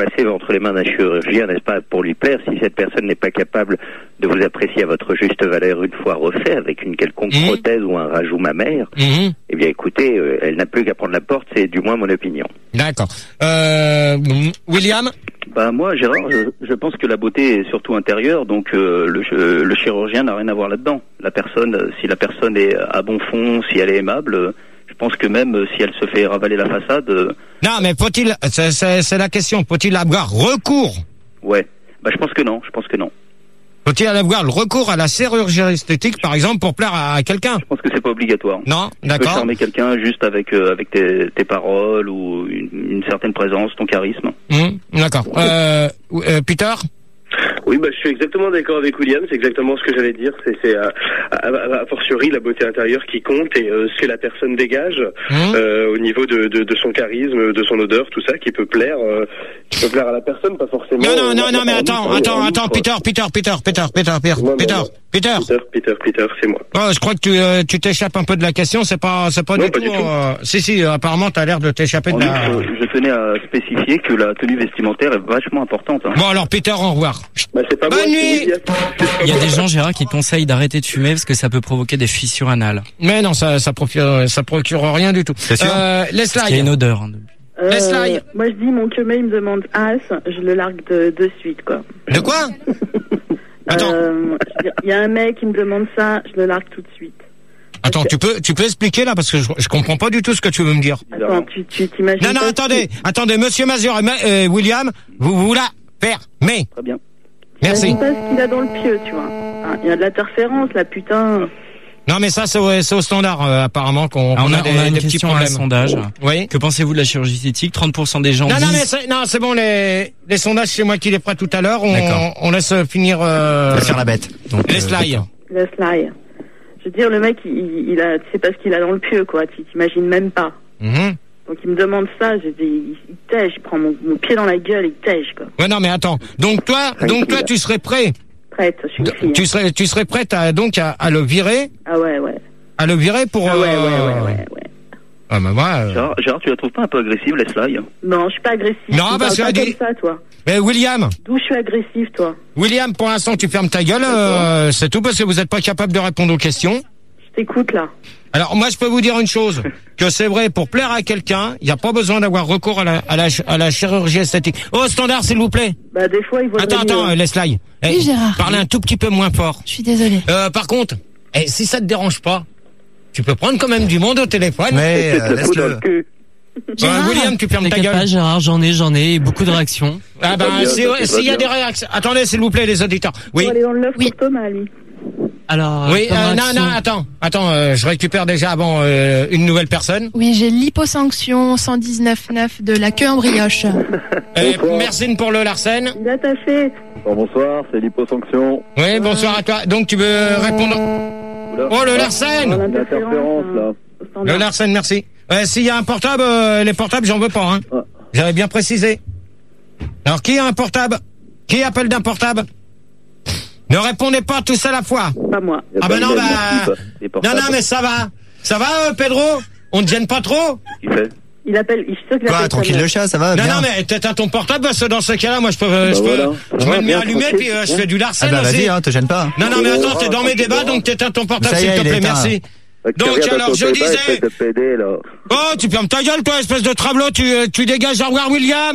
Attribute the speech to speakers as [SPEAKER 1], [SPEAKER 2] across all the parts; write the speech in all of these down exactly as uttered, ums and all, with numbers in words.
[SPEAKER 1] passer entre les mains d'un chirurgien, n'est-ce pas, pour lui plaire, si cette personne n'est pas capable de vous apprécier à votre juste valeur une fois refait avec une quelconque mmh. prothèse ou un rajout mammaire, mmh. eh bien écoutez, euh, elle n'a plus qu'à prendre la porte, c'est du moins mon opinion.
[SPEAKER 2] D'accord. Euh, William ?
[SPEAKER 3] Bah moi, Gérard, je, je pense que la beauté est surtout intérieure, donc euh, le, euh, le chirurgien n'a rien à voir là-dedans. La personne, si la personne est à bon fond, si elle est aimable, euh, je pense que même euh, si elle se fait ravaler la façade... Euh...
[SPEAKER 2] Non, mais faut-il... C'est, c'est, c'est la question. Faut-il avoir recours ?
[SPEAKER 3] Ouais. Bah je pense que non, je pense que non.
[SPEAKER 2] Faut-il avoir le recours à la chirurgie esthétique, par exemple, pour plaire à quelqu'un ?
[SPEAKER 3] Je pense que c'est pas obligatoire.
[SPEAKER 2] Non,
[SPEAKER 3] tu
[SPEAKER 2] d'accord.
[SPEAKER 3] Tu peux charmer quelqu'un juste avec euh, avec tes, tes paroles ou une, une certaine présence, ton charisme.
[SPEAKER 2] Mmh, d'accord. Euh, euh, Peter ?
[SPEAKER 4] Oui, bah, je suis exactement d'accord avec William, c'est exactement ce que j'allais dire, c'est, c'est à, à, à fortiori la beauté intérieure qui compte et euh, ce que la personne dégage mmh. euh, au niveau de, de, de son charisme, de son odeur, tout ça, qui peut plaire, euh, qui peut plaire à la personne, pas forcément...
[SPEAKER 2] Non, non, non, euh, non, mais attends, attends, attends, Peter, Peter, Peter, Peter, Peter, Peter,
[SPEAKER 4] moi,
[SPEAKER 2] Peter,
[SPEAKER 4] moi,
[SPEAKER 2] Peter,
[SPEAKER 4] Peter, Peter, Peter, c'est moi.
[SPEAKER 2] Oh, je crois que tu, euh, tu t'échappes un peu de la question, c'est pas, c'est pas
[SPEAKER 4] non,
[SPEAKER 2] du
[SPEAKER 4] pas
[SPEAKER 2] tout...
[SPEAKER 4] Du tout.
[SPEAKER 2] Euh, si, si, euh, apparemment, t'as l'air de t'échapper
[SPEAKER 3] en
[SPEAKER 2] de la...
[SPEAKER 3] Outre, je tenais à spécifier que la tenue vestimentaire est vachement importante. Hein.
[SPEAKER 2] Bon, alors, Peter, au revoir.
[SPEAKER 4] Bah, c'est pas
[SPEAKER 2] Bonne
[SPEAKER 4] moi,
[SPEAKER 2] nuit.
[SPEAKER 5] Il y a des gens, Gérard, qui conseillent d'arrêter de fumer parce que ça peut provoquer des fissures anales.
[SPEAKER 2] Mais non, ça, ça procure, ça procure rien du tout.
[SPEAKER 6] C'est sûr.
[SPEAKER 2] Euh, laisse
[SPEAKER 5] Il y a une odeur. Hein,
[SPEAKER 7] euh,
[SPEAKER 2] Laisse-la.
[SPEAKER 7] Moi, je dis, mon queumé, il me demande as, je le largue de, de suite, quoi.
[SPEAKER 2] De quoi? Attends.
[SPEAKER 7] Il euh, y a un mec qui me demande ça, je le largue tout de suite.
[SPEAKER 2] Attends, tu peux, tu peux expliquer là, parce que je, je comprends pas du tout ce que tu veux me dire.
[SPEAKER 7] Attends, tu, tu t'imagines.
[SPEAKER 2] Non, non, attendez, si... attendez, monsieur Mazur et euh, William, vous, vous la fermez.
[SPEAKER 3] Très bien.
[SPEAKER 2] Merci.
[SPEAKER 7] Je sais pas ce qu'il a dans le pieu, tu vois. Il y a de l'interférence, là, putain.
[SPEAKER 2] Non, mais ça, c'est au, c'est au standard, euh, apparemment, qu'on
[SPEAKER 5] ah, on,
[SPEAKER 2] on
[SPEAKER 5] a,
[SPEAKER 2] a des,
[SPEAKER 5] on a une
[SPEAKER 2] des
[SPEAKER 5] question
[SPEAKER 2] petits
[SPEAKER 5] à un
[SPEAKER 2] problèmes.
[SPEAKER 5] sondage.
[SPEAKER 2] Oui.
[SPEAKER 5] Que pensez-vous de la chirurgie esthétique? trente pour cent des gens
[SPEAKER 2] non,
[SPEAKER 5] disent...
[SPEAKER 2] Non, mais c'est, non, c'est bon, les, les sondages, c'est moi qui les ferai tout à l'heure. On, on, on laisse finir, euh...
[SPEAKER 6] Laisse faire la bête.
[SPEAKER 2] Donc, les slides.
[SPEAKER 7] Les slides. Je veux dire, le mec, il, il a, tu sais pas ce qu'il a dans le pieu, quoi. Tu t'imagines même pas.
[SPEAKER 2] Mm-hmm.
[SPEAKER 7] Donc, il me demande ça, je dis, il, il tège, il prend mon, mon pied dans la gueule, il tège, quoi.
[SPEAKER 2] Ouais, non, mais attends. Donc, toi, donc, toi, tu serais prêt?
[SPEAKER 7] Prête, je suis fille.
[SPEAKER 2] Tu serais, tu serais prête à, donc, à, à le virer?
[SPEAKER 7] Ah ouais, ouais.
[SPEAKER 2] À le virer pour...
[SPEAKER 7] Ah ouais,
[SPEAKER 2] euh...
[SPEAKER 7] ouais, ouais, ouais, ouais.
[SPEAKER 2] Ah, bah, moi... Euh...
[SPEAKER 3] Gérard, Gérard, tu la trouves pas un peu agressive, Leslie?
[SPEAKER 7] Non, je suis pas agressive.
[SPEAKER 2] Non, parce que...
[SPEAKER 7] pas
[SPEAKER 2] dit...
[SPEAKER 7] comme ça, toi.
[SPEAKER 2] Mais William.
[SPEAKER 7] D'où je suis agressive, toi?
[SPEAKER 2] William, pour l'instant, tu fermes ta gueule, euh, c'est tout parce que vous êtes pas capable de répondre aux questions.
[SPEAKER 7] Je t'écoute, là.
[SPEAKER 2] Alors, moi, je peux vous dire une chose, que c'est vrai, pour plaire à quelqu'un, il n'y a pas besoin d'avoir recours à la, à la, à la chirurgie esthétique. Oh, standard, s'il vous plaît.
[SPEAKER 7] Bah, des fois, il vaut
[SPEAKER 2] Attends, attends, euh, laisse-la.
[SPEAKER 8] Oui, hey, Gérard.
[SPEAKER 2] Parlez un tout petit peu moins fort.
[SPEAKER 8] Je suis désolée.
[SPEAKER 2] Euh, par contre, eh, si ça te dérange pas, tu peux prendre quand même du monde au téléphone.
[SPEAKER 6] Mais, euh, laisse-le.
[SPEAKER 2] Gérard, William, tu fermes ta gueule.
[SPEAKER 5] Pas, Gérard, j'en ai, j'en ai, beaucoup de réactions.
[SPEAKER 2] Ah ben, bah, s'il si y a des réactions. Attendez, s'il vous plaît, les auditeurs. Oui.
[SPEAKER 7] On va aller dans le love
[SPEAKER 8] oui.
[SPEAKER 7] pour Thomas, lui.
[SPEAKER 5] Alors,
[SPEAKER 2] oui, euh, non, non, attends, attends, euh, je récupère déjà avant euh, une nouvelle personne.
[SPEAKER 8] Oui, j'ai l'hyposanction cent dix-neuf neuf de la queue en brioche.
[SPEAKER 2] Euh, merci pour le Larsen.
[SPEAKER 7] Il a taffé.
[SPEAKER 9] Bon, bonsoir, c'est l'hyposanction.
[SPEAKER 2] Oui, bonsoir à toi. Donc tu veux répondre? Oula. Oh, le Larsen.
[SPEAKER 9] L'interférence, là.
[SPEAKER 2] Le Larsen, merci. Euh, S'il y a un portable, euh, les portables, j'en veux pas, hein. Ah. J'avais bien précisé. Alors, qui a un portable? Qui appelle d'un portable? Ne répondez pas tous à la fois.
[SPEAKER 7] Pas moi.
[SPEAKER 2] Ah ben non, bah... Non, non, mais ça va. Ça va, euh, Pedro? On ne gêne pas trop?
[SPEAKER 3] Il fait.
[SPEAKER 7] Il appelle, il sait qu'il
[SPEAKER 6] Quoi, tranquille le chat, ça va?
[SPEAKER 2] Non,
[SPEAKER 6] bien.
[SPEAKER 2] non, mais t'éteins ton portable, parce que dans ce cas-là, moi, je peux, bah je
[SPEAKER 9] voilà.
[SPEAKER 2] peux, je me le mets allumé, puis euh, je fais du Larsen
[SPEAKER 6] ah bah,
[SPEAKER 2] aussi.
[SPEAKER 6] vas-y, hein, te gêne pas.
[SPEAKER 2] Non, non, mais attends, t'es dans mes débats, donc t'éteins ton portable, s'il te plaît, merci. Donc, alors, je disais...
[SPEAKER 9] P D, là.
[SPEAKER 2] Oh, tu fermes ta gueule, toi, espèce de travelot, tu, tu dégages. Au revoir, William.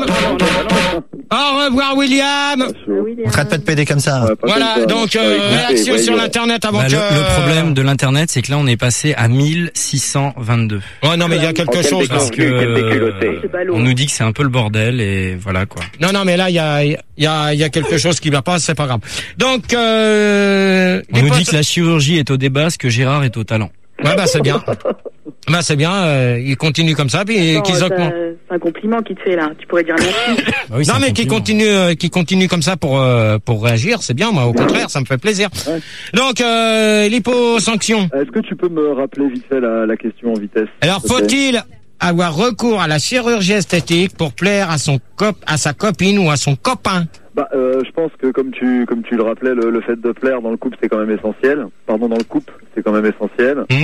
[SPEAKER 2] Au revoir, William.
[SPEAKER 6] On traite pas de P D comme ça.
[SPEAKER 9] Ouais,
[SPEAKER 2] voilà,
[SPEAKER 9] comme ça.
[SPEAKER 2] donc, euh,
[SPEAKER 9] ouais,
[SPEAKER 2] réaction
[SPEAKER 9] ouais,
[SPEAKER 2] sur
[SPEAKER 9] ouais.
[SPEAKER 2] l'internet avant
[SPEAKER 5] bah,
[SPEAKER 2] que...
[SPEAKER 5] le, le problème de l'internet, c'est que là, on est passé à mille six cent vingt-deux.
[SPEAKER 2] Ouais, non, mais il y a quelque
[SPEAKER 1] Oh,
[SPEAKER 2] chose,
[SPEAKER 1] parce
[SPEAKER 2] là.
[SPEAKER 1] que euh,
[SPEAKER 5] On nous dit que c'est un peu le bordel, et voilà, quoi.
[SPEAKER 2] Non, non, mais là, il y a, il y a, il y a quelque chose qui va pas, c'est pas grave. Donc, euh...
[SPEAKER 5] On nous dit que la chirurgie est au débat, ce que Gérard est au talent.
[SPEAKER 2] Ouais, bah, c'est bien. Bah, c'est bien, euh, il continue comme ça, puis qu'ils augmentent.
[SPEAKER 7] C'est un compliment qu'il te fait, là. Tu pourrais dire merci.
[SPEAKER 5] Bah oui,
[SPEAKER 2] non, mais qui continue, euh, qui continue comme ça pour, euh, pour réagir, c'est bien, moi, au contraire, ça me fait plaisir.
[SPEAKER 9] Ouais.
[SPEAKER 2] Donc, euh, l'hyposanction.
[SPEAKER 9] Est-ce que tu peux me rappeler vite fait la, la question en vitesse?
[SPEAKER 2] Alors, faut-il avoir recours à la chirurgie esthétique pour plaire à son cop, à sa copine ou à son copain?
[SPEAKER 9] Bah, euh, je pense que comme tu comme tu le rappelais, le, le fait de plaire dans le couple c'est quand même essentiel. Pardon, dans le couple c'est quand même essentiel.
[SPEAKER 2] Mmh.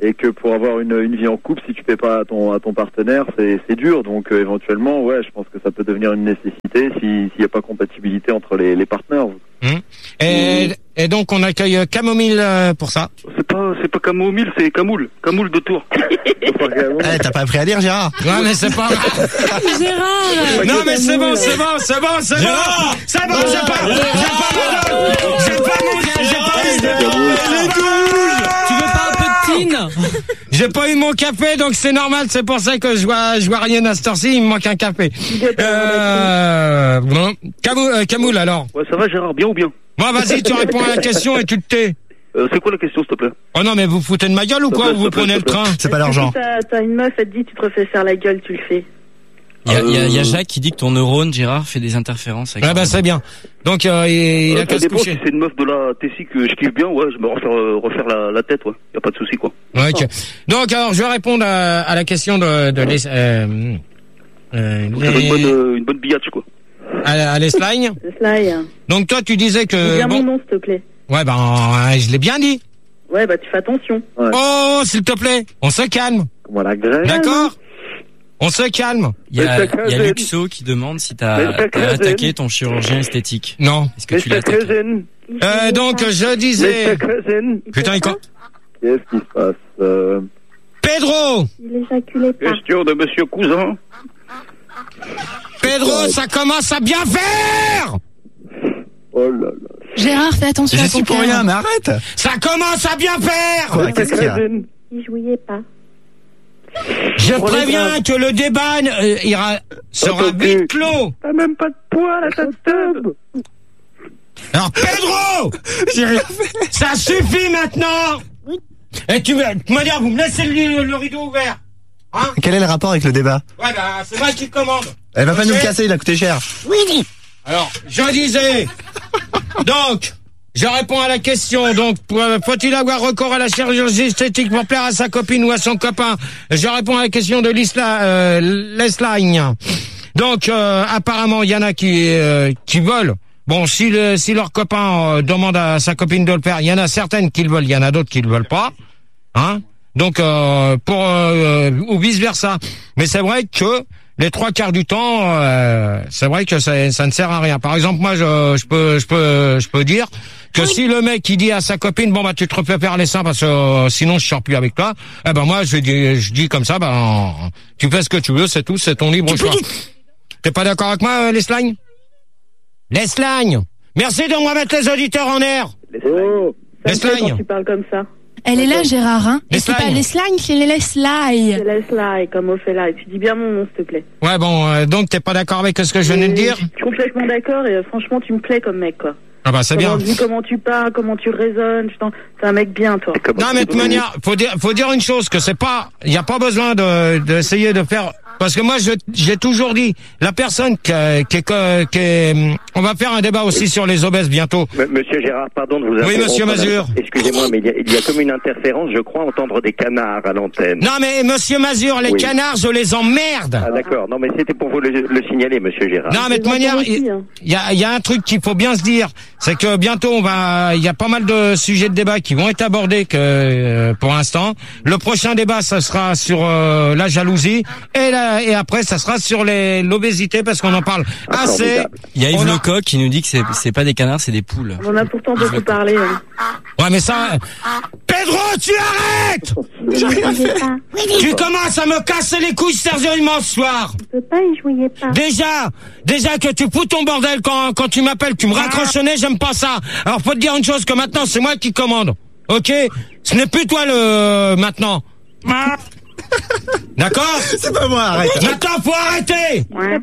[SPEAKER 9] et que pour avoir une, une vie en couple, si tu paies pas à ton, à ton partenaire, c'est, c'est dur. Donc euh, éventuellement, ouais, je pense que ça peut devenir une nécessité si, s'il n'y a pas compatibilité entre les, les partenaires.
[SPEAKER 2] Mmh. Et, mmh. et donc on accueille Camomille euh, pour ça.
[SPEAKER 3] C'est pas, c'est pas Camomille, c'est Camoule, Camoule de Tours.
[SPEAKER 6] Eh, t'as pas appris à lire, Gérard?
[SPEAKER 2] Ouais, mais c'est pas.
[SPEAKER 8] Gérard.
[SPEAKER 2] Non, mais c'est bon, c'est bon, c'est bon, c'est bon. C'est bon, j'ai pas, j'ai pas, j'ai pas mon, j'ai pas les douze.
[SPEAKER 5] Tu veux pas un peu de tine?
[SPEAKER 2] J'ai pas eu mon café, donc c'est normal. C'est pour ça que je vois, je vois rien à cette heure-ci. Il me manque un café. Euh, bon, Camoule, euh, Camoule alors.
[SPEAKER 3] Ouais, ça va, Gérard, bien ou bien?
[SPEAKER 2] Bon, vas-y, tu réponds à la question et tu te tais.
[SPEAKER 3] Euh, c'est quoi la question, s'il te plaît?
[SPEAKER 2] Oh non, mais vous foutez de ma gueule ou quoi? Vous prenez le train?
[SPEAKER 6] C'est pas l'argent.
[SPEAKER 7] Si t'as, t'as une meuf, elle te dit, tu te refais faire la gueule, tu le fais.
[SPEAKER 5] Il y a, il y a, il y a Jacques qui dit que ton neurone, Gérard, fait des interférences avec.
[SPEAKER 2] Ah bah c'est bien. Donc euh, il, il
[SPEAKER 3] euh,
[SPEAKER 2] a qu'à se coucher.
[SPEAKER 3] Si c'est une meuf de la Tessie que je kiffe bien, ouais, je me refaire, euh, refaire la, la tête, ouais. Y a pas de souci, quoi.
[SPEAKER 2] Ouais, ok. Donc alors je vais répondre à, à la question de, de les, euh, euh, les...
[SPEAKER 3] Une bonne, euh, une bonne billage, quoi.
[SPEAKER 2] À, à l'Esline.
[SPEAKER 7] Slime.
[SPEAKER 2] Donc toi tu disais que.
[SPEAKER 7] Dis bien
[SPEAKER 2] bon...
[SPEAKER 7] mon nom, s'il te plaît.
[SPEAKER 2] Ouais ben euh, je l'ai bien dit.
[SPEAKER 7] Ouais, bah tu fais attention.
[SPEAKER 9] Ouais.
[SPEAKER 2] Oh s'il te plaît, on se calme.
[SPEAKER 9] Comment la graisse?
[SPEAKER 2] D'accord. On se calme.
[SPEAKER 5] Il y a, il y a Luxo qui demande si t'as, t'as attaqué ton chirurgien esthétique.
[SPEAKER 2] Non.
[SPEAKER 5] Est-ce que tu l'as attaqué?
[SPEAKER 2] Euh, donc je disais. Putain, il quoi?
[SPEAKER 9] Qu'est-ce qui se passe? euh...
[SPEAKER 2] Pedro.
[SPEAKER 7] Il éjaculait pas.
[SPEAKER 3] Question de Monsieur Cousin.
[SPEAKER 2] Pedro, ça commence à bien faire.
[SPEAKER 9] Oh là là.
[SPEAKER 8] Gérard, fais attention
[SPEAKER 6] Je
[SPEAKER 8] à ton
[SPEAKER 6] suis pour
[SPEAKER 8] cœur.
[SPEAKER 6] rien, mais arrête.
[SPEAKER 2] Ça commence à bien faire.
[SPEAKER 6] Quoi, qu'est-ce qu'il y a?
[SPEAKER 7] Il jouait pas.
[SPEAKER 2] Je préviens que le débat euh, ira sera vite clos.
[SPEAKER 3] T'as même pas de poil à ta tube.
[SPEAKER 2] Alors Pedro, j'ai rien fait. Ça suffit maintenant. Et tu me, tu me dire, vous me laissez le, le rideau ouvert, hein?
[SPEAKER 6] Quel est le rapport avec le débat?
[SPEAKER 2] Ouais, bah c'est moi qui commande.
[SPEAKER 6] Elle va pas
[SPEAKER 2] Ok.
[SPEAKER 6] nous le casser, il a coûté cher.
[SPEAKER 2] Oui. Alors, je disais. Donc, je réponds à la question. Donc, euh, faut-il avoir recours à la chirurgie esthétique pour plaire à sa copine ou à son copain? Je réponds à la question de l'Isla, euh, l'Esline. Donc, euh, apparemment, il y en a qui euh, qui veulent. Bon, si le, si leur copain euh, demande à sa copine de le faire, il y en a certaines qui le veulent, il y en a d'autres qui le veulent pas, hein. Donc, euh, pour euh, ou vice versa. Mais c'est vrai que les trois quarts du temps, euh, c'est vrai que ça, ça ne sert à rien. Par exemple, moi, je, je peux, je peux, je peux dire que si le mec il dit à sa copine, bon bah tu te refais faire les seins parce que euh, sinon je sors plus avec toi, eh ben moi je dis, je dis comme ça, ben tu fais ce que tu veux, c'est tout, c'est ton libre choix. T'es pas d'accord avec moi, euh, Leslagne? Leslagne, merci de moi mettre les auditeurs en air.
[SPEAKER 9] Oh.
[SPEAKER 7] Ça me fait
[SPEAKER 2] Leslagne.
[SPEAKER 7] quand tu parles comme ça.
[SPEAKER 8] Elle est là, Gérard, hein. Et c'est
[SPEAKER 2] Leslagne.
[SPEAKER 8] pas Leslagne, c'est les Leslagne.
[SPEAKER 7] Je laisse là, et comme Ophélia. Et tu dis bien mon nom, s'il te plaît.
[SPEAKER 2] Ouais bon, euh, donc t'es pas d'accord avec ce que je venais de dire?
[SPEAKER 7] Je suis complètement d'accord, et euh, franchement, tu me plais comme mec, quoi.
[SPEAKER 2] Ah bah c'est bien.
[SPEAKER 7] Comment, vu comment tu parles, comment tu raisonnes, tu t'en- c'est un mec bien, toi.
[SPEAKER 2] Non mais de toute manière, faut dire, faut dire une chose, que c'est pas, il y a pas besoin de d'essayer de faire, parce que moi je j'ai toujours dit, la personne qui est, qui est, qui est, on va faire un débat aussi sur les obèses bientôt.
[SPEAKER 1] M- Monsieur Gérard, pardon de vous
[SPEAKER 2] Oui,
[SPEAKER 1] interrompre.
[SPEAKER 2] monsieur Mazur.
[SPEAKER 1] Excusez-moi, mais il y, a, il y a comme une interférence, je crois entendre des canards à l'antenne.
[SPEAKER 2] Non mais monsieur Mazur, les
[SPEAKER 1] Oui.
[SPEAKER 2] canards, je les emmerde.
[SPEAKER 1] Ah d'accord, non mais c'était pour vous le, le signaler, monsieur Gérard.
[SPEAKER 2] Non mais de toute manière, il
[SPEAKER 7] hein.
[SPEAKER 2] y a, il y a un truc qu'il faut bien se dire, c'est que bientôt on va, il y a pas mal de sujets de débat qui vont être abordés que euh, pour l'instant. Le prochain débat, ça sera sur euh, la jalousie et la, et après ça sera sur les l'obésité parce qu'on en parle assez.
[SPEAKER 1] Formidable.
[SPEAKER 5] Il y a Yves
[SPEAKER 2] On a-
[SPEAKER 5] Lecoq qui nous dit que c'est, c'est pas des canards, c'est des poules.
[SPEAKER 7] On en a pourtant beaucoup parlé. Hein.
[SPEAKER 2] Ouais mais ça, Pedro, tu arrêtes.
[SPEAKER 7] Il jouait pas.
[SPEAKER 2] Tu commences à me casser les couilles sérieusement ce soir.
[SPEAKER 7] Il peut pas, il jouait pas.
[SPEAKER 2] Déjà, déjà que tu fous ton bordel quand, quand tu m'appelles, tu me raccroches au nez, j'aime pas ça. Alors faut te dire une chose, que maintenant c'est moi qui commande. Ok? Ce n'est plus toi le, maintenant. D'accord?
[SPEAKER 6] C'est pas moi, arrête.
[SPEAKER 2] Maintenant faut arrêter!
[SPEAKER 7] Ouais.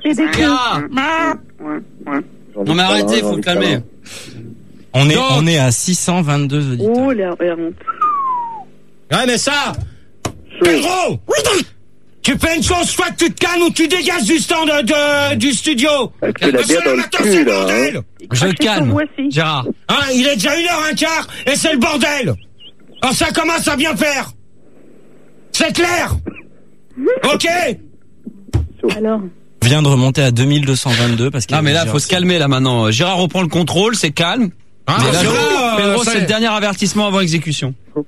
[SPEAKER 5] Non mais arrêtez, faut le calmer. On est,
[SPEAKER 2] Donc-
[SPEAKER 5] on est à six cent vingt-deux auditeurs.
[SPEAKER 7] Oh, la, la honte.
[SPEAKER 2] Ouais mais ça, Pedro! Tu fais une chose, soit tu te calmes ou tu dégages du stand de, de- du studio.
[SPEAKER 1] Avec que la
[SPEAKER 2] Parce que
[SPEAKER 1] bière dans le
[SPEAKER 2] maintenant, c'est
[SPEAKER 1] cul,
[SPEAKER 2] le
[SPEAKER 1] là, hein.
[SPEAKER 2] bordel.
[SPEAKER 5] Je te calme,
[SPEAKER 7] voici.
[SPEAKER 5] Gérard.
[SPEAKER 2] Hein, il est déjà une heure un quart et c'est le bordel. Alors ça commence à bien faire. C'est clair? Ok?
[SPEAKER 7] Alors,
[SPEAKER 5] Vient de remonter à deux mille deux cent vingt-deux parce qu'il y
[SPEAKER 10] Non
[SPEAKER 5] a
[SPEAKER 10] mais là
[SPEAKER 5] plusieurs-
[SPEAKER 10] faut se calmer là maintenant. Gérard reprend le contrôle, c'est calme.
[SPEAKER 2] Ah,
[SPEAKER 10] Mais là,
[SPEAKER 2] Gérard,
[SPEAKER 10] Pedro,
[SPEAKER 2] euh,
[SPEAKER 10] Pedro,
[SPEAKER 2] ça-
[SPEAKER 10] c'est le dernier avertissement avant exécution.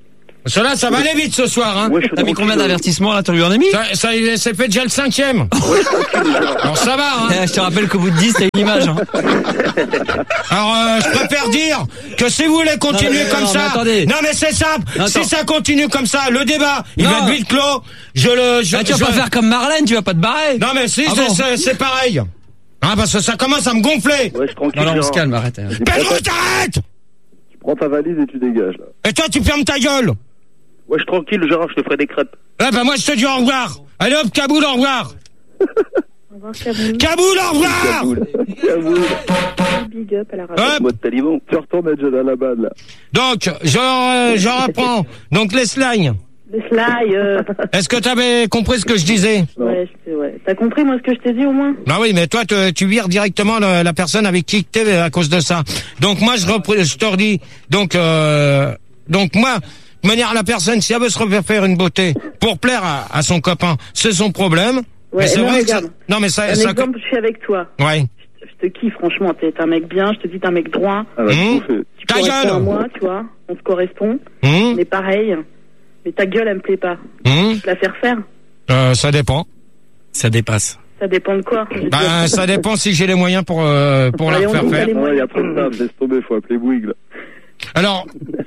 [SPEAKER 2] Cela, ça va aller vite ce soir, hein.
[SPEAKER 10] Ouais, t'as mis combien d'avertissements là, t'as lui en as mis?
[SPEAKER 2] Ça, ça, c'est fait déjà le cinquième. Alors ça va, hein.
[SPEAKER 5] Eh, je te rappelle qu'au bout de dix, t'as une image, hein.
[SPEAKER 2] Alors, euh, je préfère dire que si vous voulez continuer
[SPEAKER 5] non, mais,
[SPEAKER 2] comme
[SPEAKER 5] non,
[SPEAKER 2] ça,
[SPEAKER 5] mais attendez.
[SPEAKER 2] non mais c'est simple.
[SPEAKER 5] Non,
[SPEAKER 2] si
[SPEAKER 5] attends.
[SPEAKER 2] ça continue comme ça, le débat, il
[SPEAKER 5] Non.
[SPEAKER 2] va être vite clos. Je le, je,
[SPEAKER 5] Ah, tu vas
[SPEAKER 2] je-
[SPEAKER 5] pas faire comme Marlène, tu vas pas te barrer.
[SPEAKER 2] Non mais si,
[SPEAKER 5] Ah
[SPEAKER 2] c'est,
[SPEAKER 5] bon
[SPEAKER 2] c'est, c'est pareil. Ah parce que ça commence à me gonfler.
[SPEAKER 9] Ouais, je tranquille.
[SPEAKER 5] Non, non, on se
[SPEAKER 9] Gérard.
[SPEAKER 5] calme, arrête.
[SPEAKER 2] Pedro, t'arrêtes.
[SPEAKER 9] Tu prends ta valise et tu dégages, là.
[SPEAKER 2] Et toi, tu fermes ta gueule.
[SPEAKER 3] Ouais, je suis tranquille, Gérard, je te ferai des crêpes.
[SPEAKER 2] Ah bah moi je te dis au revoir. Allez hop, Kaboul, au revoir.
[SPEAKER 7] Au revoir, Kaboul.
[SPEAKER 2] Kaboul, au revoir.
[SPEAKER 9] Kaboul. Kaboul.
[SPEAKER 7] Big up à la radio.
[SPEAKER 2] Hop.
[SPEAKER 9] Moi de taliban. Tu retournes à Jalalabad, là.
[SPEAKER 2] Donc, je, euh, je reprends. Donc les slides.
[SPEAKER 7] Les slides. Euh...
[SPEAKER 2] Est-ce que t'avais compris ce que je disais?
[SPEAKER 7] Ouais, je sais, ouais. T'as compris, moi, ce que je t'ai dit, au moins?
[SPEAKER 2] Ah oui, mais toi, te- tu vires directement le- la personne avec qui t'es à cause de ça. Donc moi, je, repr- je te redis. Donc, euh, donc moi, de manière la personne, si elle veut se refaire une beauté pour plaire à, à son copain, c'est son problème.
[SPEAKER 7] Ouais,
[SPEAKER 2] mais c'est
[SPEAKER 7] non,
[SPEAKER 2] vrai que ça,
[SPEAKER 7] regarde.
[SPEAKER 2] non mais ça,
[SPEAKER 7] Un
[SPEAKER 2] ça,
[SPEAKER 7] exemple, je suis avec toi.
[SPEAKER 2] ouais.
[SPEAKER 7] Je, je te kiffe, franchement. T'es un mec bien, je te dis, t'es un mec droit.
[SPEAKER 9] Ah, bah,
[SPEAKER 2] Mmh.
[SPEAKER 9] tout fait.
[SPEAKER 7] Tu
[SPEAKER 2] Ta
[SPEAKER 7] corresponds
[SPEAKER 2] gueule.
[SPEAKER 7] à moi, tu vois. On se correspond.
[SPEAKER 2] Hum,
[SPEAKER 7] On est pareil. Mais ta gueule, elle me plaît pas.
[SPEAKER 2] hum,
[SPEAKER 7] Je la faire faire.
[SPEAKER 2] euh, ça dépend.
[SPEAKER 5] Ça dépasse.
[SPEAKER 7] Ça dépend de quoi. Je veux
[SPEAKER 2] Ben,
[SPEAKER 7] dire.
[SPEAKER 2] ça dépend si j'ai les moyens pour euh, pour la
[SPEAKER 7] Allez, on
[SPEAKER 2] refaire
[SPEAKER 7] dit,
[SPEAKER 2] faire.
[SPEAKER 7] allez,
[SPEAKER 9] Ah, il y a trop de table, laisse tomber, faut appeler Bouygues, là.
[SPEAKER 2] Alors,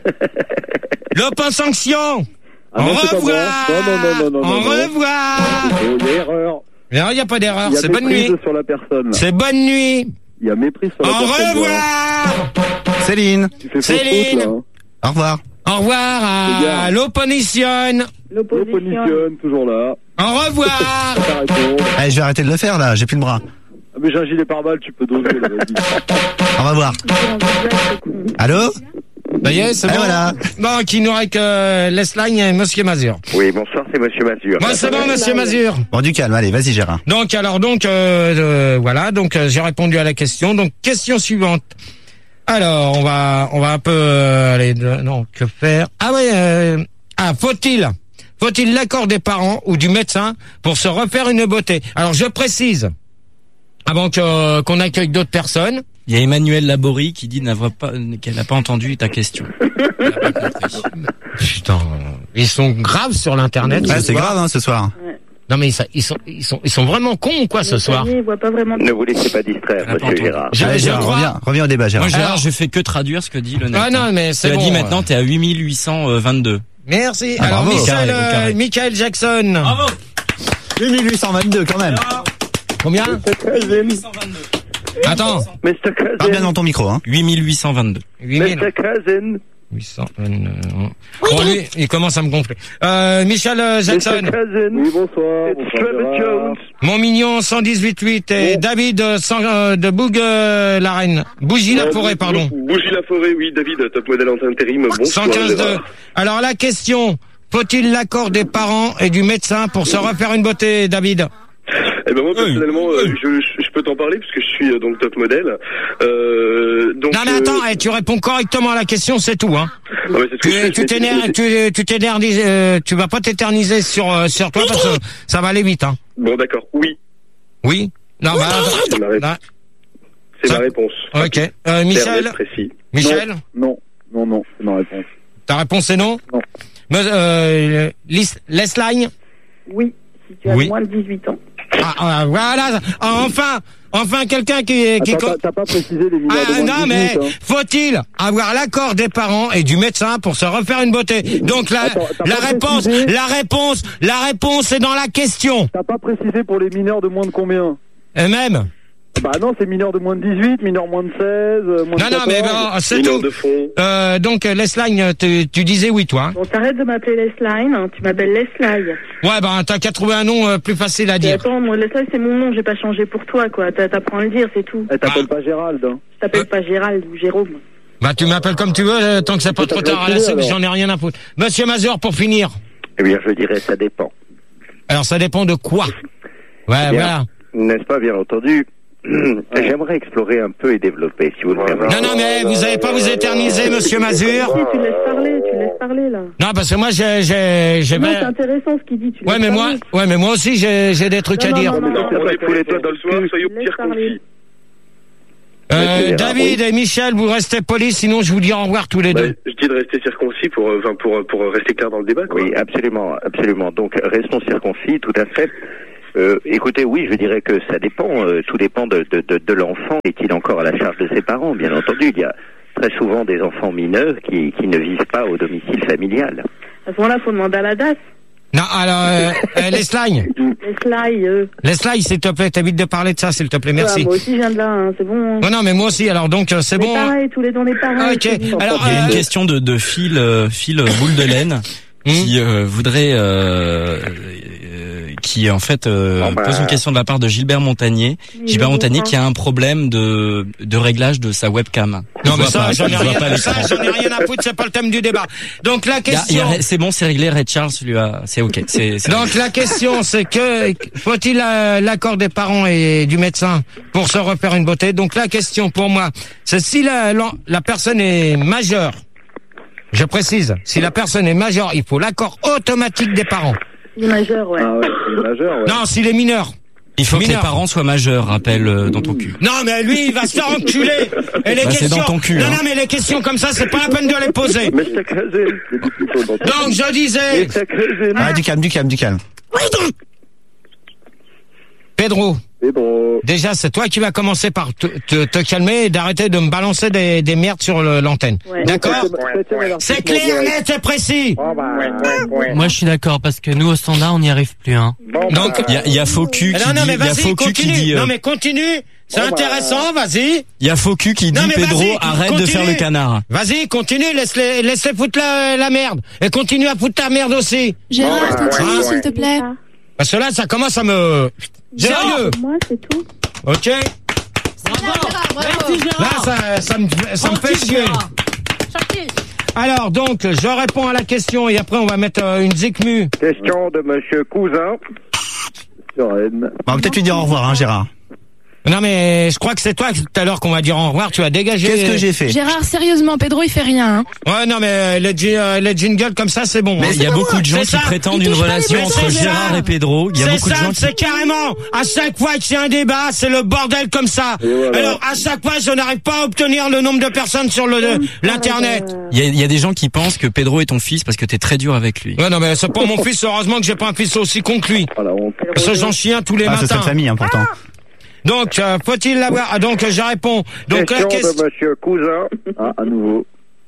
[SPEAKER 2] l'open sanction.
[SPEAKER 9] Ah,
[SPEAKER 2] Au
[SPEAKER 9] non, c'est pas
[SPEAKER 2] revoir.
[SPEAKER 9] bon. Non, non, non, non, non,
[SPEAKER 2] Au
[SPEAKER 9] non, non.
[SPEAKER 2] revoir.
[SPEAKER 9] Oh, il y a erreur.
[SPEAKER 2] Non, il n'y a pas d'erreur.
[SPEAKER 9] Il y a
[SPEAKER 2] C'est bonne
[SPEAKER 9] méprise
[SPEAKER 2] nuit.
[SPEAKER 9] sur la personne, là.
[SPEAKER 2] C'est bonne nuit.
[SPEAKER 9] Il y a méprise sur
[SPEAKER 2] Au
[SPEAKER 9] la personne.
[SPEAKER 2] revoir.
[SPEAKER 6] Céline,
[SPEAKER 9] Tu fais fausse
[SPEAKER 2] Céline.
[SPEAKER 9] route, là, hein.
[SPEAKER 6] au revoir.
[SPEAKER 2] Au revoir à
[SPEAKER 9] Regarde.
[SPEAKER 2] l'opposition.
[SPEAKER 7] L'opposition.
[SPEAKER 9] L'opposition, toujours là.
[SPEAKER 2] Au revoir.
[SPEAKER 9] Ta réponse.
[SPEAKER 6] Eh, je vais arrêter de le faire là, j'ai plus le bras.
[SPEAKER 9] Ah, mais j'ai un gilet pare-balles, tu peux doser, là, vas-y.
[SPEAKER 6] On va voir. Allô?
[SPEAKER 2] Ça y est, c'est
[SPEAKER 6] Eh,
[SPEAKER 2] bon.
[SPEAKER 6] voilà.
[SPEAKER 2] Donc, il nous reste que Lesline et Monsieur Mazur.
[SPEAKER 1] Oui, bonsoir, c'est Monsieur Mazur.
[SPEAKER 2] Moi, c'est bon, Monsieur Mazur.
[SPEAKER 6] Bon, du calme, allez, vas-y Gérard.
[SPEAKER 2] Donc, alors, donc, euh, euh, voilà, donc, euh, j'ai répondu à la question. Donc, question suivante. Alors, on va, on va un peu, euh, aller, de, non, que faire? Ah ouais, euh, ah, faut-il, faut-il l'accord des parents ou du médecin pour se refaire une beauté? Alors, je précise, avant que, euh, qu'on accueille d'autres personnes.
[SPEAKER 5] Il y a Emmanuel Laborie qui dit n'avoir pas, qu'elle n'a pas entendu ta question. Elle a pas compris.
[SPEAKER 2] Putain, ils sont graves sur l'internet.
[SPEAKER 6] Ouais,
[SPEAKER 2] ce
[SPEAKER 6] c'est
[SPEAKER 2] soir.
[SPEAKER 6] grave hein, ce soir.
[SPEAKER 2] Non mais ça, ils sont, ils sont, ils sont vraiment cons ou quoi ce soir?
[SPEAKER 7] Il voit pas vraiment.
[SPEAKER 1] Ne vous laissez pas distraire,
[SPEAKER 5] Elle a pas
[SPEAKER 1] Monsieur
[SPEAKER 5] entendu.
[SPEAKER 1] Gérard.
[SPEAKER 2] Je,
[SPEAKER 6] Allez,
[SPEAKER 2] je
[SPEAKER 6] Gérard,
[SPEAKER 2] crois.
[SPEAKER 6] reviens, reviens au débat Gérard.
[SPEAKER 5] Moi, Gérard,
[SPEAKER 2] Alors-
[SPEAKER 5] je fais que traduire ce que dit le net.
[SPEAKER 2] Ah non, mais c'est
[SPEAKER 5] Tu l'as
[SPEAKER 2] bon.
[SPEAKER 5] dit maintenant, t'es à huit mille huit cent vingt-deux.
[SPEAKER 2] Merci.
[SPEAKER 6] Ah,
[SPEAKER 2] Alors,
[SPEAKER 6] bravo.
[SPEAKER 2] Michel,
[SPEAKER 5] Carré, au
[SPEAKER 2] euh,
[SPEAKER 5] carré.
[SPEAKER 2] Michael Jackson.
[SPEAKER 5] Bravo!
[SPEAKER 6] huit mille huit cent vingt-deux quand même.
[SPEAKER 2] Combien?
[SPEAKER 3] Cousin.
[SPEAKER 2] Attends.
[SPEAKER 3] mister
[SPEAKER 6] Parle bien
[SPEAKER 3] Cousin.
[SPEAKER 6] dans ton micro, hein.
[SPEAKER 5] huit mille huit cent vingt-deux.
[SPEAKER 2] huit mille
[SPEAKER 3] mister Cousin.
[SPEAKER 2] huit cents. Euh, bon, lui, il commence à me gonfler. Euh, Michel euh, Jackson.
[SPEAKER 3] mister Cousin.
[SPEAKER 9] Oui, bonsoir.
[SPEAKER 3] It's
[SPEAKER 9] Bonsoir,
[SPEAKER 3] Trevor
[SPEAKER 9] Gérard.
[SPEAKER 3] Jones.
[SPEAKER 2] Mon mignon cent dix-huit huit et David euh, cent, euh, de Boug euh, la Reine. Bougie la
[SPEAKER 4] Euh,
[SPEAKER 2] forêt, pardon.
[SPEAKER 4] Bougie la forêt, oui, David, top modèle en intérim. Bonsoir.
[SPEAKER 2] cent quinze deux.
[SPEAKER 4] Gérard.
[SPEAKER 2] Alors la question, faut-il l'accord des parents et du médecin pour se refaire une beauté, David?
[SPEAKER 4] Eh ben moi personnellement, euh, je, je peux t'en parler parce que je suis euh, donc top modèle. Euh, donc,
[SPEAKER 2] Non mais
[SPEAKER 4] euh,
[SPEAKER 2] attends, eh, tu réponds correctement à la question, c'est tout, hein.
[SPEAKER 4] ah ouais, c'est ce que
[SPEAKER 2] Tu
[SPEAKER 4] je fais,
[SPEAKER 2] tu
[SPEAKER 4] mais-
[SPEAKER 2] t'énerves, tu tu t'énergises, euh, tu vas pas t'éterniser sur euh, sur toi parce que ça va aller vite, hein.
[SPEAKER 4] Bon d'accord, oui,
[SPEAKER 2] Oui. Non, bah,
[SPEAKER 4] c'est ma, ré-
[SPEAKER 2] bah,
[SPEAKER 4] c'est
[SPEAKER 2] Ça-
[SPEAKER 4] ma réponse.
[SPEAKER 2] ok. Euh,
[SPEAKER 4] Clair,
[SPEAKER 2] Michel,
[SPEAKER 4] net, précis.
[SPEAKER 2] Michel,
[SPEAKER 9] Non, non, non, c'est ma réponse.
[SPEAKER 2] ta réponse est non.
[SPEAKER 9] Non.
[SPEAKER 2] Mais, euh, Lis- Lesline.
[SPEAKER 7] Oui, si tu as
[SPEAKER 2] Oui.
[SPEAKER 7] moins de dix-huit ans.
[SPEAKER 2] Ah, ah, voilà. Ah, enfin, enfin quelqu'un qui qui.
[SPEAKER 9] Attends,
[SPEAKER 2] co-
[SPEAKER 9] t'as- t'as pas précisé les mineurs de
[SPEAKER 2] Ah
[SPEAKER 9] moins de
[SPEAKER 2] non mais
[SPEAKER 9] dix-huit, hein.
[SPEAKER 2] faut-il avoir l'accord des parents et du médecin pour se refaire une beauté? Donc la
[SPEAKER 9] Attends, t'as
[SPEAKER 2] la
[SPEAKER 9] pas
[SPEAKER 2] réponse,
[SPEAKER 9] précisé
[SPEAKER 2] la réponse, la réponse est dans la question.
[SPEAKER 9] T'as pas précisé pour les mineurs de moins de combien?
[SPEAKER 2] Et même.
[SPEAKER 9] Bah non, c'est mineurs de moins de dix-huit, mineurs moins de seize, euh, moins de
[SPEAKER 2] Non non mais
[SPEAKER 9] quatorze.
[SPEAKER 2] bon, c'est
[SPEAKER 4] Mineur
[SPEAKER 2] tout.
[SPEAKER 4] de fond.
[SPEAKER 2] Euh, donc Lesline, tu, tu disais oui toi. Hein.
[SPEAKER 7] Bon, t'arrêtes de m'appeler Lesline, hein, tu m'appelles Leslie.
[SPEAKER 2] Ouais bah t'as qu'à trouver un nom euh, plus facile à
[SPEAKER 7] Et
[SPEAKER 2] dire.
[SPEAKER 7] attends, moi, Leslie, c'est mon nom, j'ai pas changé pour toi, quoi. T'a- T'apprends à le dire, c'est tout.
[SPEAKER 9] Elle t'appelle
[SPEAKER 2] Ah.
[SPEAKER 9] pas Gérald, hein.
[SPEAKER 7] Je t'appelle pas Gérald ou Jérôme.
[SPEAKER 2] Bah tu m'appelles comme tu veux euh, tant que c'est pas
[SPEAKER 9] Faut
[SPEAKER 2] trop tard à la
[SPEAKER 9] t'appeler,
[SPEAKER 2] suite,
[SPEAKER 9] alors.
[SPEAKER 2] j'en ai rien à foutre. Monsieur Mazur pour finir.
[SPEAKER 1] Eh bien, je dirais ça dépend.
[SPEAKER 2] Alors ça dépend de quoi. Ouais
[SPEAKER 1] Bien.
[SPEAKER 2] voilà.
[SPEAKER 1] N'est-ce pas, bien entendu? J'aimerais explorer un peu et développer, si vous le permettez.
[SPEAKER 2] Non non mais vous allez pas vous éterniser Monsieur Mazur.
[SPEAKER 7] Si, tu laisses parler, tu laisses parler, là.
[SPEAKER 2] Non parce que moi j'ai j'ai j'ai
[SPEAKER 7] Non,
[SPEAKER 2] ben-
[SPEAKER 7] c'est intéressant ce qu'il dit, tu
[SPEAKER 2] Ouais
[SPEAKER 7] laisses
[SPEAKER 2] mais moi
[SPEAKER 7] parler.
[SPEAKER 2] ouais mais moi aussi j'ai j'ai des trucs
[SPEAKER 7] Non,
[SPEAKER 2] à
[SPEAKER 7] non,
[SPEAKER 2] dire.
[SPEAKER 7] non, non,
[SPEAKER 4] Non, on est pour les toits dans le soir, soyons
[SPEAKER 7] Laisse
[SPEAKER 4] pire
[SPEAKER 7] parler.
[SPEAKER 4] concis.
[SPEAKER 2] Euh,
[SPEAKER 4] Ouais,
[SPEAKER 2] David
[SPEAKER 4] oui.
[SPEAKER 2] et Michel, vous restez polis, sinon je vous dis au revoir tous les
[SPEAKER 4] Bah,
[SPEAKER 2] deux.
[SPEAKER 4] je dis de rester circoncis pour, euh, enfin, pour, pour rester clair dans le débat, quoi.
[SPEAKER 1] Oui, absolument, absolument. Donc, restons circoncis, tout à fait. Euh, écoutez, oui, je dirais que ça dépend. Euh, tout dépend de, de, de, de l'enfant. Est-il encore à la charge de ses parents? Bien entendu, il y a très souvent des enfants mineurs qui, qui ne vivent pas au domicile familial.
[SPEAKER 7] À ce moment-là, faut demander à la D A S.
[SPEAKER 2] Non, alors, euh, euh, les slides.
[SPEAKER 7] Les slides, euh.
[SPEAKER 2] Les slides, s'il te plaît, t'évites de parler de ça, s'il te plaît, merci.
[SPEAKER 7] Ouais, moi aussi, je viens de là, hein, c'est bon.
[SPEAKER 2] Oh non, mais moi aussi, alors donc, euh, c'est
[SPEAKER 7] Mais
[SPEAKER 2] bon.
[SPEAKER 7] pareil, tous les deux, on est pareil.
[SPEAKER 2] Ah, ok.
[SPEAKER 7] c'est bon.
[SPEAKER 2] Alors,
[SPEAKER 5] Il y a
[SPEAKER 2] euh,
[SPEAKER 5] une question de, de Phil, euh, Phil euh, Boule de Laine, qui euh, voudrait, euh, euh, qui en fait euh,
[SPEAKER 1] Bon, bah.
[SPEAKER 5] pose une question de la part de Gilbert Montagnier.
[SPEAKER 7] Oui,
[SPEAKER 5] Gilbert
[SPEAKER 7] je
[SPEAKER 5] Montagnier
[SPEAKER 7] comprends.
[SPEAKER 5] qui a un problème de, de réglage de sa webcam.
[SPEAKER 2] Non,
[SPEAKER 5] Il
[SPEAKER 2] mais
[SPEAKER 5] voit
[SPEAKER 2] ça,
[SPEAKER 5] pas,
[SPEAKER 2] j'en ai
[SPEAKER 5] il voit
[SPEAKER 2] rien,
[SPEAKER 5] pas l'écran.
[SPEAKER 2] ça, j'en ai rien à foutre, c'est pas le thème du débat. Donc, la
[SPEAKER 5] Il y a- il y
[SPEAKER 2] question.
[SPEAKER 5] a- c'est bon, c'est réglé. Ray Charles lui a, c'est ok. C'est, c'est
[SPEAKER 2] Donc la question c'est que faut-il euh, l'accord des parents et du médecin pour se refaire une beauté? Donc la question pour moi, c'est si la, la, la personne est majeure. Je précise, si la personne est majeure, il faut l'accord automatique des parents.
[SPEAKER 7] Il est majeur, ouais.
[SPEAKER 9] Ah ouais, c'est majeur, ouais.
[SPEAKER 2] Non, s'il est mineur.
[SPEAKER 5] Il faut que
[SPEAKER 2] Mineur.
[SPEAKER 5] les parents soient majeurs, rappelle euh, dans ton cul.
[SPEAKER 2] Non, mais lui, il va se faire enculer. Et les
[SPEAKER 5] Bah, c'est
[SPEAKER 2] questions.
[SPEAKER 5] dans ton cul,
[SPEAKER 2] non,
[SPEAKER 5] hein.
[SPEAKER 2] non, mais les questions comme ça, c'est pas la peine de les poser.
[SPEAKER 9] Mais je t'ai crasé. Je t'ai dit plutôt dans ton-
[SPEAKER 2] Donc je disais,
[SPEAKER 9] Mais t'as crasé,
[SPEAKER 6] Ah, du calme, du calme, du calme.
[SPEAKER 2] Pedro.
[SPEAKER 9] Et bon,
[SPEAKER 2] Déjà, c'est toi qui vas commencer par te, te, te calmer et d'arrêter de me balancer des, des merdes sur le- l'antenne.
[SPEAKER 7] Ouais.
[SPEAKER 2] D'accord?
[SPEAKER 9] septième avertissement
[SPEAKER 2] C'est clair,
[SPEAKER 9] direct.
[SPEAKER 2] net et précis.
[SPEAKER 10] Moi, je suis d'accord parce que nous, au standard, on n'y arrive plus, hein.
[SPEAKER 2] Donc,
[SPEAKER 5] Il y a, il y a Faux Cul qui
[SPEAKER 2] non, non,
[SPEAKER 5] dit,
[SPEAKER 2] mais
[SPEAKER 5] il y a
[SPEAKER 2] vas-y,
[SPEAKER 5] Faux Cul qui
[SPEAKER 2] continue.
[SPEAKER 5] dit, euh,
[SPEAKER 2] Non, mais continue. C'est intéressant, vas-y.
[SPEAKER 5] il y a Faux Cul qui dit,
[SPEAKER 2] Non, mais
[SPEAKER 5] Pedro,
[SPEAKER 2] vas-y,
[SPEAKER 5] arrête de
[SPEAKER 2] continue.
[SPEAKER 5] faire le canard.
[SPEAKER 2] Vas-y, continue, laisse-les, laisse-les foutre la, la merde. Et continue à foutre ta merde aussi.
[SPEAKER 8] Gérard, continue,
[SPEAKER 2] ouais.
[SPEAKER 8] s'il te plaît.
[SPEAKER 2] Parce que là, ça commence à me... Sérieux.
[SPEAKER 7] Moi, c'est tout.
[SPEAKER 2] Ok?
[SPEAKER 8] Gérard, bravo.
[SPEAKER 2] Là, ça, ça me, ça me fait chier. Alors, donc, je réponds à la question et après, on va mettre euh, une zikmu.
[SPEAKER 1] Question de Monsieur Cousin.
[SPEAKER 9] Sur N.
[SPEAKER 6] On va peut-être lui dire au revoir, hein, Gérard.
[SPEAKER 2] Non, mais je crois que c'est toi tout à l'heure qu'on va dire au revoir. Tu as dégagé.
[SPEAKER 6] Qu'est-ce que j'ai fait?
[SPEAKER 8] Gérard, sérieusement, Pedro, il fait rien. Hein.
[SPEAKER 2] Ouais, non, mais les, gi- euh, les jingles comme ça, c'est bon.
[SPEAKER 5] Mais
[SPEAKER 2] hein.
[SPEAKER 5] il y a beaucoup de gens
[SPEAKER 2] C'est
[SPEAKER 5] qui
[SPEAKER 2] ça.
[SPEAKER 5] prétendent
[SPEAKER 8] Il
[SPEAKER 5] une
[SPEAKER 8] touche pas les
[SPEAKER 5] relation
[SPEAKER 8] blessés,
[SPEAKER 5] entre
[SPEAKER 2] Gérard.
[SPEAKER 5] Gérard et Pedro. Il y a
[SPEAKER 2] C'est
[SPEAKER 5] beaucoup de
[SPEAKER 2] simple,
[SPEAKER 5] gens qui...
[SPEAKER 2] c'est carrément, à chaque fois qu'il y a un débat, c'est le bordel comme ça.
[SPEAKER 9] voilà.
[SPEAKER 2] Alors, à chaque fois, je n'arrive pas à obtenir le nombre de personnes sur le, l'internet.
[SPEAKER 5] Il y, a, il y a des gens qui pensent que Pedro est ton fils parce que t'es très dur avec lui.
[SPEAKER 2] Ouais, non, mais c'est pas mon fils, heureusement que j'ai pas un fils aussi con que lui.
[SPEAKER 9] Ah, la honte.
[SPEAKER 2] Parce que j'en chie un tous les
[SPEAKER 6] Ah, c'est
[SPEAKER 2] matins.
[SPEAKER 6] cette famille, hein, pourtant.
[SPEAKER 2] Donc, euh, faut-il l'avoir? Ah, donc, je réponds. Donc, la
[SPEAKER 1] Question
[SPEAKER 2] question.
[SPEAKER 1] de Monsieur Cousin.
[SPEAKER 9] Ah, à nouveau.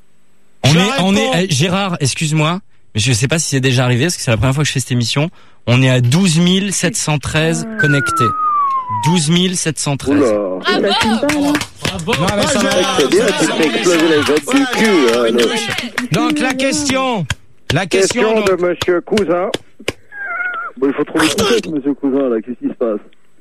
[SPEAKER 5] On
[SPEAKER 2] Je
[SPEAKER 5] est, on
[SPEAKER 2] réponds.
[SPEAKER 5] est, eh, Gérard, excuse-moi, mais je sais pas si c'est déjà arrivé parce que c'est la première fois que je fais cette émission. On est à douze mille sept cent treize connectés. douze mille sept cent treize.
[SPEAKER 9] Oula.
[SPEAKER 7] Ça filme pas, là.
[SPEAKER 2] Non, mais ça va.
[SPEAKER 9] C'est bien, tu fais exploser les autres du cul, hein, le-
[SPEAKER 2] Donc, la question. La question.
[SPEAKER 1] Question
[SPEAKER 2] donc-
[SPEAKER 1] de Monsieur Cousin.
[SPEAKER 9] Bon, il faut trouver qui c'est, monsieur Cousin, là. Qu'est-ce qui se passe?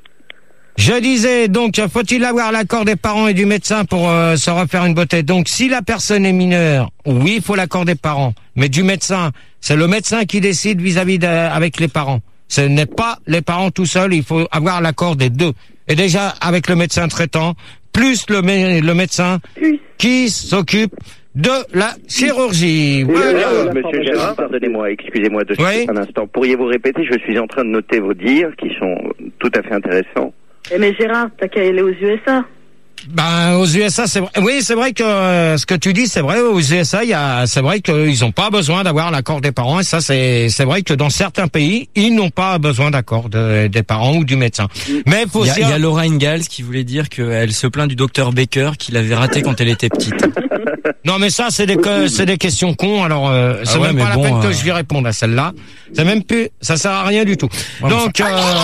[SPEAKER 2] Je disais, donc, faut-il avoir l'accord des parents et du médecin pour euh, se refaire une beauté? Donc, si la personne est mineure, oui, il faut l'accord des parents. Mais du médecin, c'est le médecin qui décide vis-à-vis de, avec les parents. Ce n'est pas les parents tout seuls, il faut avoir l'accord des deux. Et déjà, avec le médecin traitant, plus le, mé- le médecin qui s'occupe de la chirurgie. Voilà.
[SPEAKER 1] Euh, Monsieur Gérard, pardonnez-moi, excusez-moi de
[SPEAKER 2] Oui.
[SPEAKER 1] un instant. Pourriez-vous répéter? Je suis en train de noter vos dires qui sont tout à fait intéressants.
[SPEAKER 7] Eh, mais Gérard, t'as qu'à aller aux U S A.
[SPEAKER 2] Ben, aux U S A, c'est vrai. Oui, c'est vrai que euh, ce que tu dis, c'est vrai. Aux U S A, il y a, c'est vrai qu'ils n'ont pas besoin d'avoir l'accord des parents. Et ça, c'est, c'est vrai que dans certains pays, ils n'ont pas besoin d'accord de, des parents ou du médecin. Mais il faut
[SPEAKER 5] Il y a,
[SPEAKER 2] aussi.
[SPEAKER 5] il y a Laura Ingalls qui voulait dire qu'elle se plaint du docteur Baker qui l'avait raté quand elle était petite.
[SPEAKER 2] Non, mais ça, c'est des, que, c'est des questions cons. Alors, euh, c'est
[SPEAKER 5] Ah ouais,
[SPEAKER 2] même
[SPEAKER 5] mais
[SPEAKER 2] pas
[SPEAKER 5] bon,
[SPEAKER 2] la peine
[SPEAKER 5] euh,
[SPEAKER 2] que je lui réponde à celle-là. C'est même plus, ça sert à rien du tout. Donc, euh,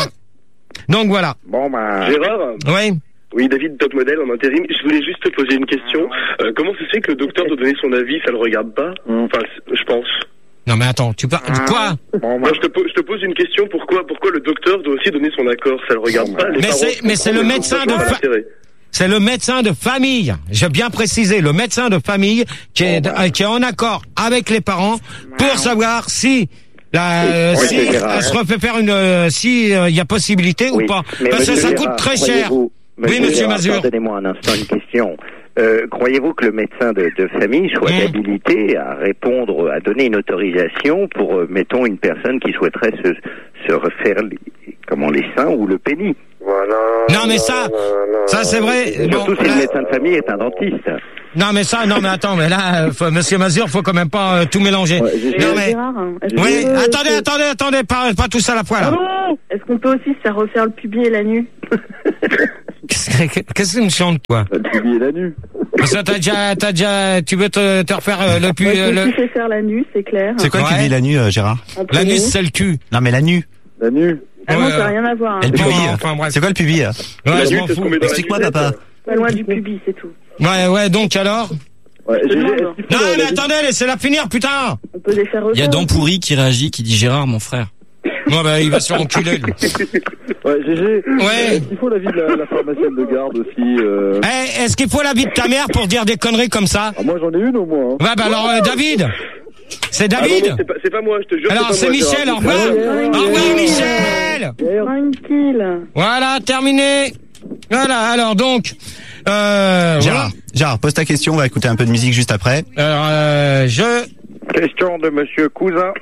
[SPEAKER 2] donc voilà.
[SPEAKER 1] Bon, bah.
[SPEAKER 4] Gérard?
[SPEAKER 2] Oui.
[SPEAKER 4] Oui, David, top modèle en intérim. Je voulais juste te poser une question. Euh, comment ça se fait que le docteur doit donner son avis, ça le regarde pas? Enfin, c- je pense.
[SPEAKER 2] Non, mais attends, tu parles de quoi?
[SPEAKER 4] Moi, je te, po- je te pose une question. Pourquoi, pourquoi le docteur doit aussi donner son accord? Ça le regarde pas. Les
[SPEAKER 2] Mais
[SPEAKER 4] parents
[SPEAKER 2] c'est- mais c'est le
[SPEAKER 4] comprennent,
[SPEAKER 2] médecin
[SPEAKER 4] ça
[SPEAKER 2] de
[SPEAKER 4] n'a pas
[SPEAKER 2] fa-
[SPEAKER 4] d'intérêt.
[SPEAKER 2] C'est le médecin de famille, j'ai bien précisé, le médecin de famille qui est, euh, qui est en accord avec les parents pour savoir si la, euh,
[SPEAKER 1] Oui,
[SPEAKER 2] si
[SPEAKER 1] c'est Gérard,
[SPEAKER 2] elle se
[SPEAKER 1] hein.
[SPEAKER 2] refait faire une, euh, si euh, il y a possibilité
[SPEAKER 1] Oui,
[SPEAKER 2] ou pas,
[SPEAKER 1] mais
[SPEAKER 2] parce que
[SPEAKER 1] monsieur
[SPEAKER 2] ça
[SPEAKER 1] Gérard,
[SPEAKER 2] coûte très cher.
[SPEAKER 1] croyez-vous-
[SPEAKER 2] Oui, monsieur
[SPEAKER 1] Gérard,
[SPEAKER 2] Mazur.
[SPEAKER 1] Pardonnez-moi un instant une question. Euh, croyez-vous que le médecin de, de famille soit
[SPEAKER 2] Mmh.
[SPEAKER 1] habilité à répondre, à donner une autorisation pour, euh, mettons, une personne qui souhaiterait se, se refaire les, comment, les seins ou le pénis?
[SPEAKER 11] Voilà.
[SPEAKER 2] Non, mais ça, ça c'est vrai.
[SPEAKER 1] Surtout
[SPEAKER 2] Bon,
[SPEAKER 1] si
[SPEAKER 2] là-
[SPEAKER 1] le médecin de famille est un dentiste.
[SPEAKER 2] Non, mais ça, non, mais attends, mais là, euh, faut, Monsieur Mazur, faut quand même pas euh, tout mélanger.
[SPEAKER 9] Ouais, j'ai-
[SPEAKER 2] non, mais.
[SPEAKER 7] Gérard, est-ce
[SPEAKER 2] Oui,
[SPEAKER 7] qu'on peut-
[SPEAKER 2] attendez, attendez, attendez, pas, pas tout ça à la fois, là.
[SPEAKER 7] Est-ce qu'on peut aussi se faire refaire le pubis et la nuit?
[SPEAKER 2] Qu'est-ce que qu'est-ce que tu me chantes, toi?
[SPEAKER 9] Le pubis et la nuit.
[SPEAKER 2] Parce que t'as déjà, t'as déjà, tu veux te, te refaire euh, le pu,
[SPEAKER 7] Ouais,
[SPEAKER 2] euh,
[SPEAKER 7] je me
[SPEAKER 2] le,
[SPEAKER 7] suis fait faire la nuit, c'est clair.
[SPEAKER 6] C'est quoi le
[SPEAKER 2] Ouais.
[SPEAKER 6] pubis la nuit, euh, Gérard?
[SPEAKER 7] En premier.
[SPEAKER 2] l'anus, c'est le cul.
[SPEAKER 6] Non, mais la nuit.
[SPEAKER 9] La nuit.
[SPEAKER 7] Ah non,
[SPEAKER 2] Ouais,
[SPEAKER 7] ça n'a
[SPEAKER 2] euh,
[SPEAKER 7] rien à voir. hein.
[SPEAKER 6] Et le
[SPEAKER 2] Bon,
[SPEAKER 6] pubis.
[SPEAKER 2] enfin, bref.
[SPEAKER 6] C'est quoi le pubis? euh
[SPEAKER 2] Ouais,
[SPEAKER 4] La
[SPEAKER 2] je
[SPEAKER 4] nuit,
[SPEAKER 2] m'en
[SPEAKER 4] c'est ce
[SPEAKER 2] fous.
[SPEAKER 4] qu'on met dans la
[SPEAKER 6] Explique-moi,
[SPEAKER 4] nuisette.
[SPEAKER 6] papa.
[SPEAKER 7] Pas loin du pubis, c'est tout.
[SPEAKER 2] Ouais, ouais, donc alors?
[SPEAKER 9] Ouais,
[SPEAKER 7] Je
[SPEAKER 9] G G,
[SPEAKER 7] demande.
[SPEAKER 9] est-ce qu'il faut
[SPEAKER 2] Non,
[SPEAKER 9] la-
[SPEAKER 2] mais
[SPEAKER 9] la-
[SPEAKER 2] attendez, laissez-la finir, putain!
[SPEAKER 7] On peut les faire
[SPEAKER 5] Il y a
[SPEAKER 7] refaire.
[SPEAKER 5] Dent Pourri qui réagit, qui dit Gérard, mon frère.
[SPEAKER 2] Bon, bah, il va se faire enculer, lui.
[SPEAKER 9] Ouais, G G.
[SPEAKER 2] Ouais.
[SPEAKER 9] Est-ce qu'il faut l'avis de la, la pharmacienne de garde aussi euh...
[SPEAKER 2] Eh, est-ce qu'il faut la vie de ta mère pour dire des conneries comme ça?
[SPEAKER 9] ah, moi j'en ai une au moins. Hein.
[SPEAKER 2] Ouais, bah alors, euh, David! C'est
[SPEAKER 4] Ah non,
[SPEAKER 2] David?
[SPEAKER 4] non, c'est pas, c'est pas moi, je te jure.
[SPEAKER 2] Alors,
[SPEAKER 4] pas
[SPEAKER 2] c'est
[SPEAKER 4] moi,
[SPEAKER 2] Michel,
[SPEAKER 4] Gérard.
[SPEAKER 2] au revoir!
[SPEAKER 7] Ouais,
[SPEAKER 2] Au revoir,
[SPEAKER 7] ouais.
[SPEAKER 2] Michel!
[SPEAKER 7] Tranquille.
[SPEAKER 2] Voilà, terminé. Voilà, alors donc, euh,
[SPEAKER 6] Gérard, Gérard, pose ta question, on va écouter un peu de musique juste après.
[SPEAKER 2] voilà. Alors, euh, je,
[SPEAKER 1] Question de Monsieur Cousin.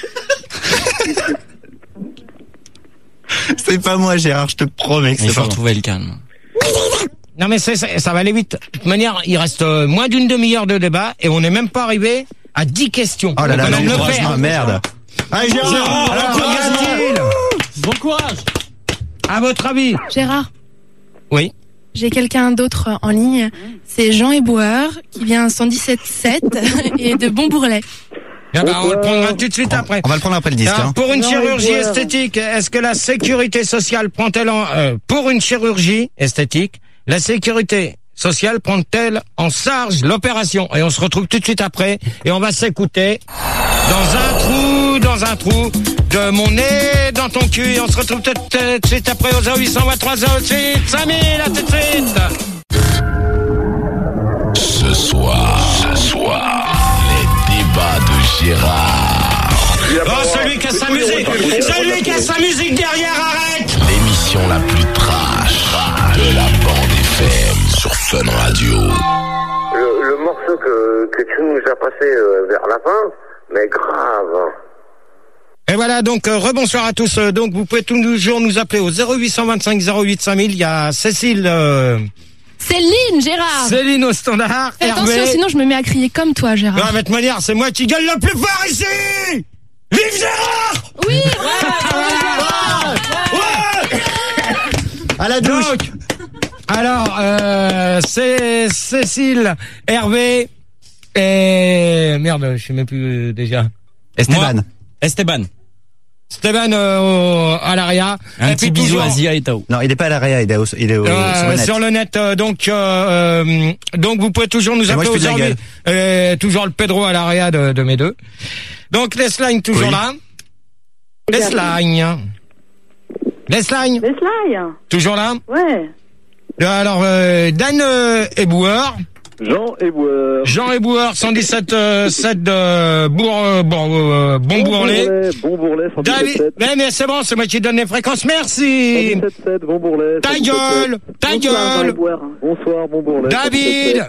[SPEAKER 6] C'est pas moi, Gérard, je te promets que
[SPEAKER 5] Il
[SPEAKER 6] c'est
[SPEAKER 5] faut
[SPEAKER 6] pas moi.
[SPEAKER 5] retrouver le calme.
[SPEAKER 2] non mais c'est, c'est- ça va aller vite. De toute manière, il reste euh, moins d'une demi-heure de débat et on n'est même pas arrivé à dix questions.
[SPEAKER 6] Oh là là,
[SPEAKER 2] Donc, on aime le
[SPEAKER 6] l'encouragement,
[SPEAKER 2] faire.
[SPEAKER 6] merde. Allez, Gérard,
[SPEAKER 2] Gérard, alors,
[SPEAKER 6] alors,
[SPEAKER 2] qu'en est-il?
[SPEAKER 10] Bon courage.
[SPEAKER 2] À votre avis?
[SPEAKER 8] Gérard,
[SPEAKER 2] Oui.
[SPEAKER 8] j'ai quelqu'un d'autre en ligne. C'est Jean Éboueur qui vient cent dix-sept sept et de Bonbourlet.
[SPEAKER 2] Ah bah, on le prendra tout de suite après.
[SPEAKER 6] On va le prendre après le disque.
[SPEAKER 2] Alors,
[SPEAKER 6] Hein.
[SPEAKER 2] pour une
[SPEAKER 7] Non,
[SPEAKER 2] chirurgie
[SPEAKER 7] Éboueur.
[SPEAKER 2] esthétique, est-ce que la sécurité sociale prend-elle en, euh, pour une chirurgie esthétique, la sécurité sociale prend-elle en charge l'opération? Et on se retrouve tout de suite après et on va s'écouter dans un trou, dans un trou de mon nez dans ton cul et on se retrouve tout de suite après au zéro huit cent vingt-trois zéro huit cinq mille, à tout de suite.
[SPEAKER 12] Ce soir, ce soir, les débats de Gérard.
[SPEAKER 2] Oh, celui qui a sa musique, celui qui a sa musique derrière, arrête!
[SPEAKER 12] L'émission la plus trash de la bande F M sur Fun Radio.
[SPEAKER 11] Le, le morceau que, que tu nous as passé euh, vers la fin, mais grave.
[SPEAKER 2] Et voilà, donc euh, rebonsoir à tous. Euh, donc vous pouvez toujours nous appeler au zéro huit cent vingt-cinq zéro huit cinq mille. Il y a Cécile, euh,
[SPEAKER 8] Céline, Gérard.
[SPEAKER 2] Céline au standard,
[SPEAKER 8] Fais attention,
[SPEAKER 2] Hervé.
[SPEAKER 8] sinon je me mets à crier comme toi, Gérard.
[SPEAKER 2] Non, mais de toute manière, c'est moi qui gueule le plus fort ici. Vive Gérard!
[SPEAKER 8] Oui,
[SPEAKER 6] À la douche.
[SPEAKER 2] Donc, alors, euh, c'est Cécile, Hervé et merde, je sais même plus euh, déjà.
[SPEAKER 6] Esteban.
[SPEAKER 2] Moi,
[SPEAKER 5] Esteban.
[SPEAKER 2] Esteban euh, au- à l'Aria.
[SPEAKER 5] Un
[SPEAKER 2] Et
[SPEAKER 5] petit
[SPEAKER 2] puis
[SPEAKER 5] bisou
[SPEAKER 2] toujours,
[SPEAKER 5] à Zia et Tao.
[SPEAKER 6] Non, il est pas à l'Aria, il est au, il est au,
[SPEAKER 2] Euh,
[SPEAKER 6] sur le net.
[SPEAKER 2] sur le net, euh, donc euh, euh, donc vous pouvez toujours nous
[SPEAKER 6] Et moi,
[SPEAKER 2] appeler
[SPEAKER 6] je fais de la
[SPEAKER 2] aujourd'hui. Euh, toujours le Pedro à l'area de, de mes deux. Donc Lesline toujours
[SPEAKER 6] Oui.
[SPEAKER 2] là. Lesline. Lesline
[SPEAKER 7] Leslie.
[SPEAKER 2] toujours là.
[SPEAKER 7] Ouais.
[SPEAKER 2] Euh, Alors euh, Dan euh, Éboueur,
[SPEAKER 9] Jean Éboueur.
[SPEAKER 2] Jean Éboueur cent dix-sept euh, sept de Bourg euh, bon, euh, Bonbourlet.
[SPEAKER 9] Bonbourlet, cent dix-sept
[SPEAKER 2] David,
[SPEAKER 9] sept.
[SPEAKER 2] mais, mais c'est bon, c'est moi qui donne les fréquences. Merci.
[SPEAKER 9] cent dix-sept sept, Bonbourlet.
[SPEAKER 2] Ta
[SPEAKER 9] cent dix-sept
[SPEAKER 2] gueule, ta
[SPEAKER 7] Bonsoir, Jean
[SPEAKER 2] gueule.
[SPEAKER 7] Éboueur.
[SPEAKER 9] Bonsoir, Bonbourlet.
[SPEAKER 2] David,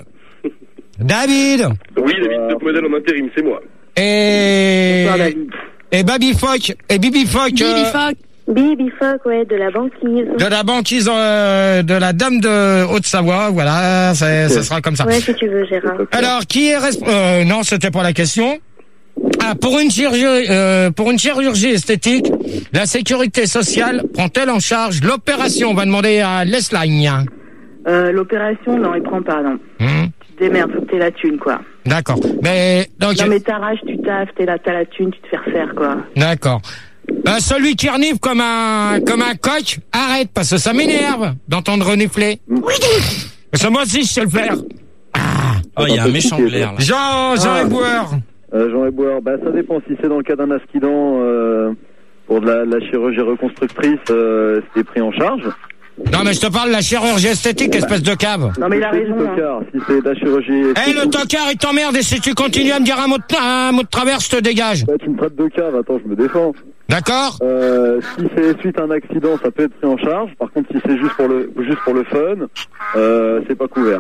[SPEAKER 2] David
[SPEAKER 4] Oui, David, top modèle en intérim, c'est moi.
[SPEAKER 2] et
[SPEAKER 7] Bonsoir, David.
[SPEAKER 2] et Baby Fock et Bibi Fock.
[SPEAKER 8] Bibi
[SPEAKER 2] euh,
[SPEAKER 8] Fock.
[SPEAKER 13] Bibi Fock, ouais, de la banquise.
[SPEAKER 2] De la banquise euh, de la dame de Haute-Savoie, voilà, ça, ça sera comme ça.
[SPEAKER 13] Ouais, si tu veux, Gérard.
[SPEAKER 2] Alors, qui est responsable euh, Non, c'était pas la question. Ah, pour une chirurgie, euh, pour une chirurgie esthétique, la sécurité sociale prend-elle en charge l'opération? On va demander à Lesline.
[SPEAKER 7] Euh, l'opération, non, il prend pas, non.
[SPEAKER 2] Hum,
[SPEAKER 7] Tu te démerdes, faut que t'aies la thune, quoi.
[SPEAKER 2] D'accord. Mais donc,
[SPEAKER 7] Non, mais t'arraches, tu taffes, t'es là, t'as la thune, tu te fais refaire, quoi.
[SPEAKER 2] d'accord. Euh, celui qui renifle comme un comme un coq, arrête parce que ça m'énerve d'entendre renifler. Parce que moi aussi je sais le faire.
[SPEAKER 5] Oh, il y a un méchant glaire, là.
[SPEAKER 2] Jean, Jean
[SPEAKER 9] Ah.
[SPEAKER 2] Éboueur.
[SPEAKER 9] Euh, Jean Éboueur, bah ça dépend si c'est dans le cas d'un accident euh, pour de la, la chirurgie reconstructrice, euh, c'est pris en charge.
[SPEAKER 2] Non mais je te parle de la chirurgie esthétique, espèce de cave.
[SPEAKER 7] Non, mais il a
[SPEAKER 9] C'est
[SPEAKER 7] raison,
[SPEAKER 9] du
[SPEAKER 7] hein.
[SPEAKER 9] tocard, si c'est de la chirurgie
[SPEAKER 2] Eh
[SPEAKER 9] esthétique,
[SPEAKER 2] le tocard il t'emmerde et si tu continues à me dire un mot de, un mot de travers, je te dégage.
[SPEAKER 9] bah, tu me traites de cave, attends, je me défends.
[SPEAKER 2] D'accord?
[SPEAKER 9] Euh, si c'est suite à un accident, ça peut être pris en charge. Par contre, si c'est juste pour le juste pour le fun, euh, c'est pas couvert.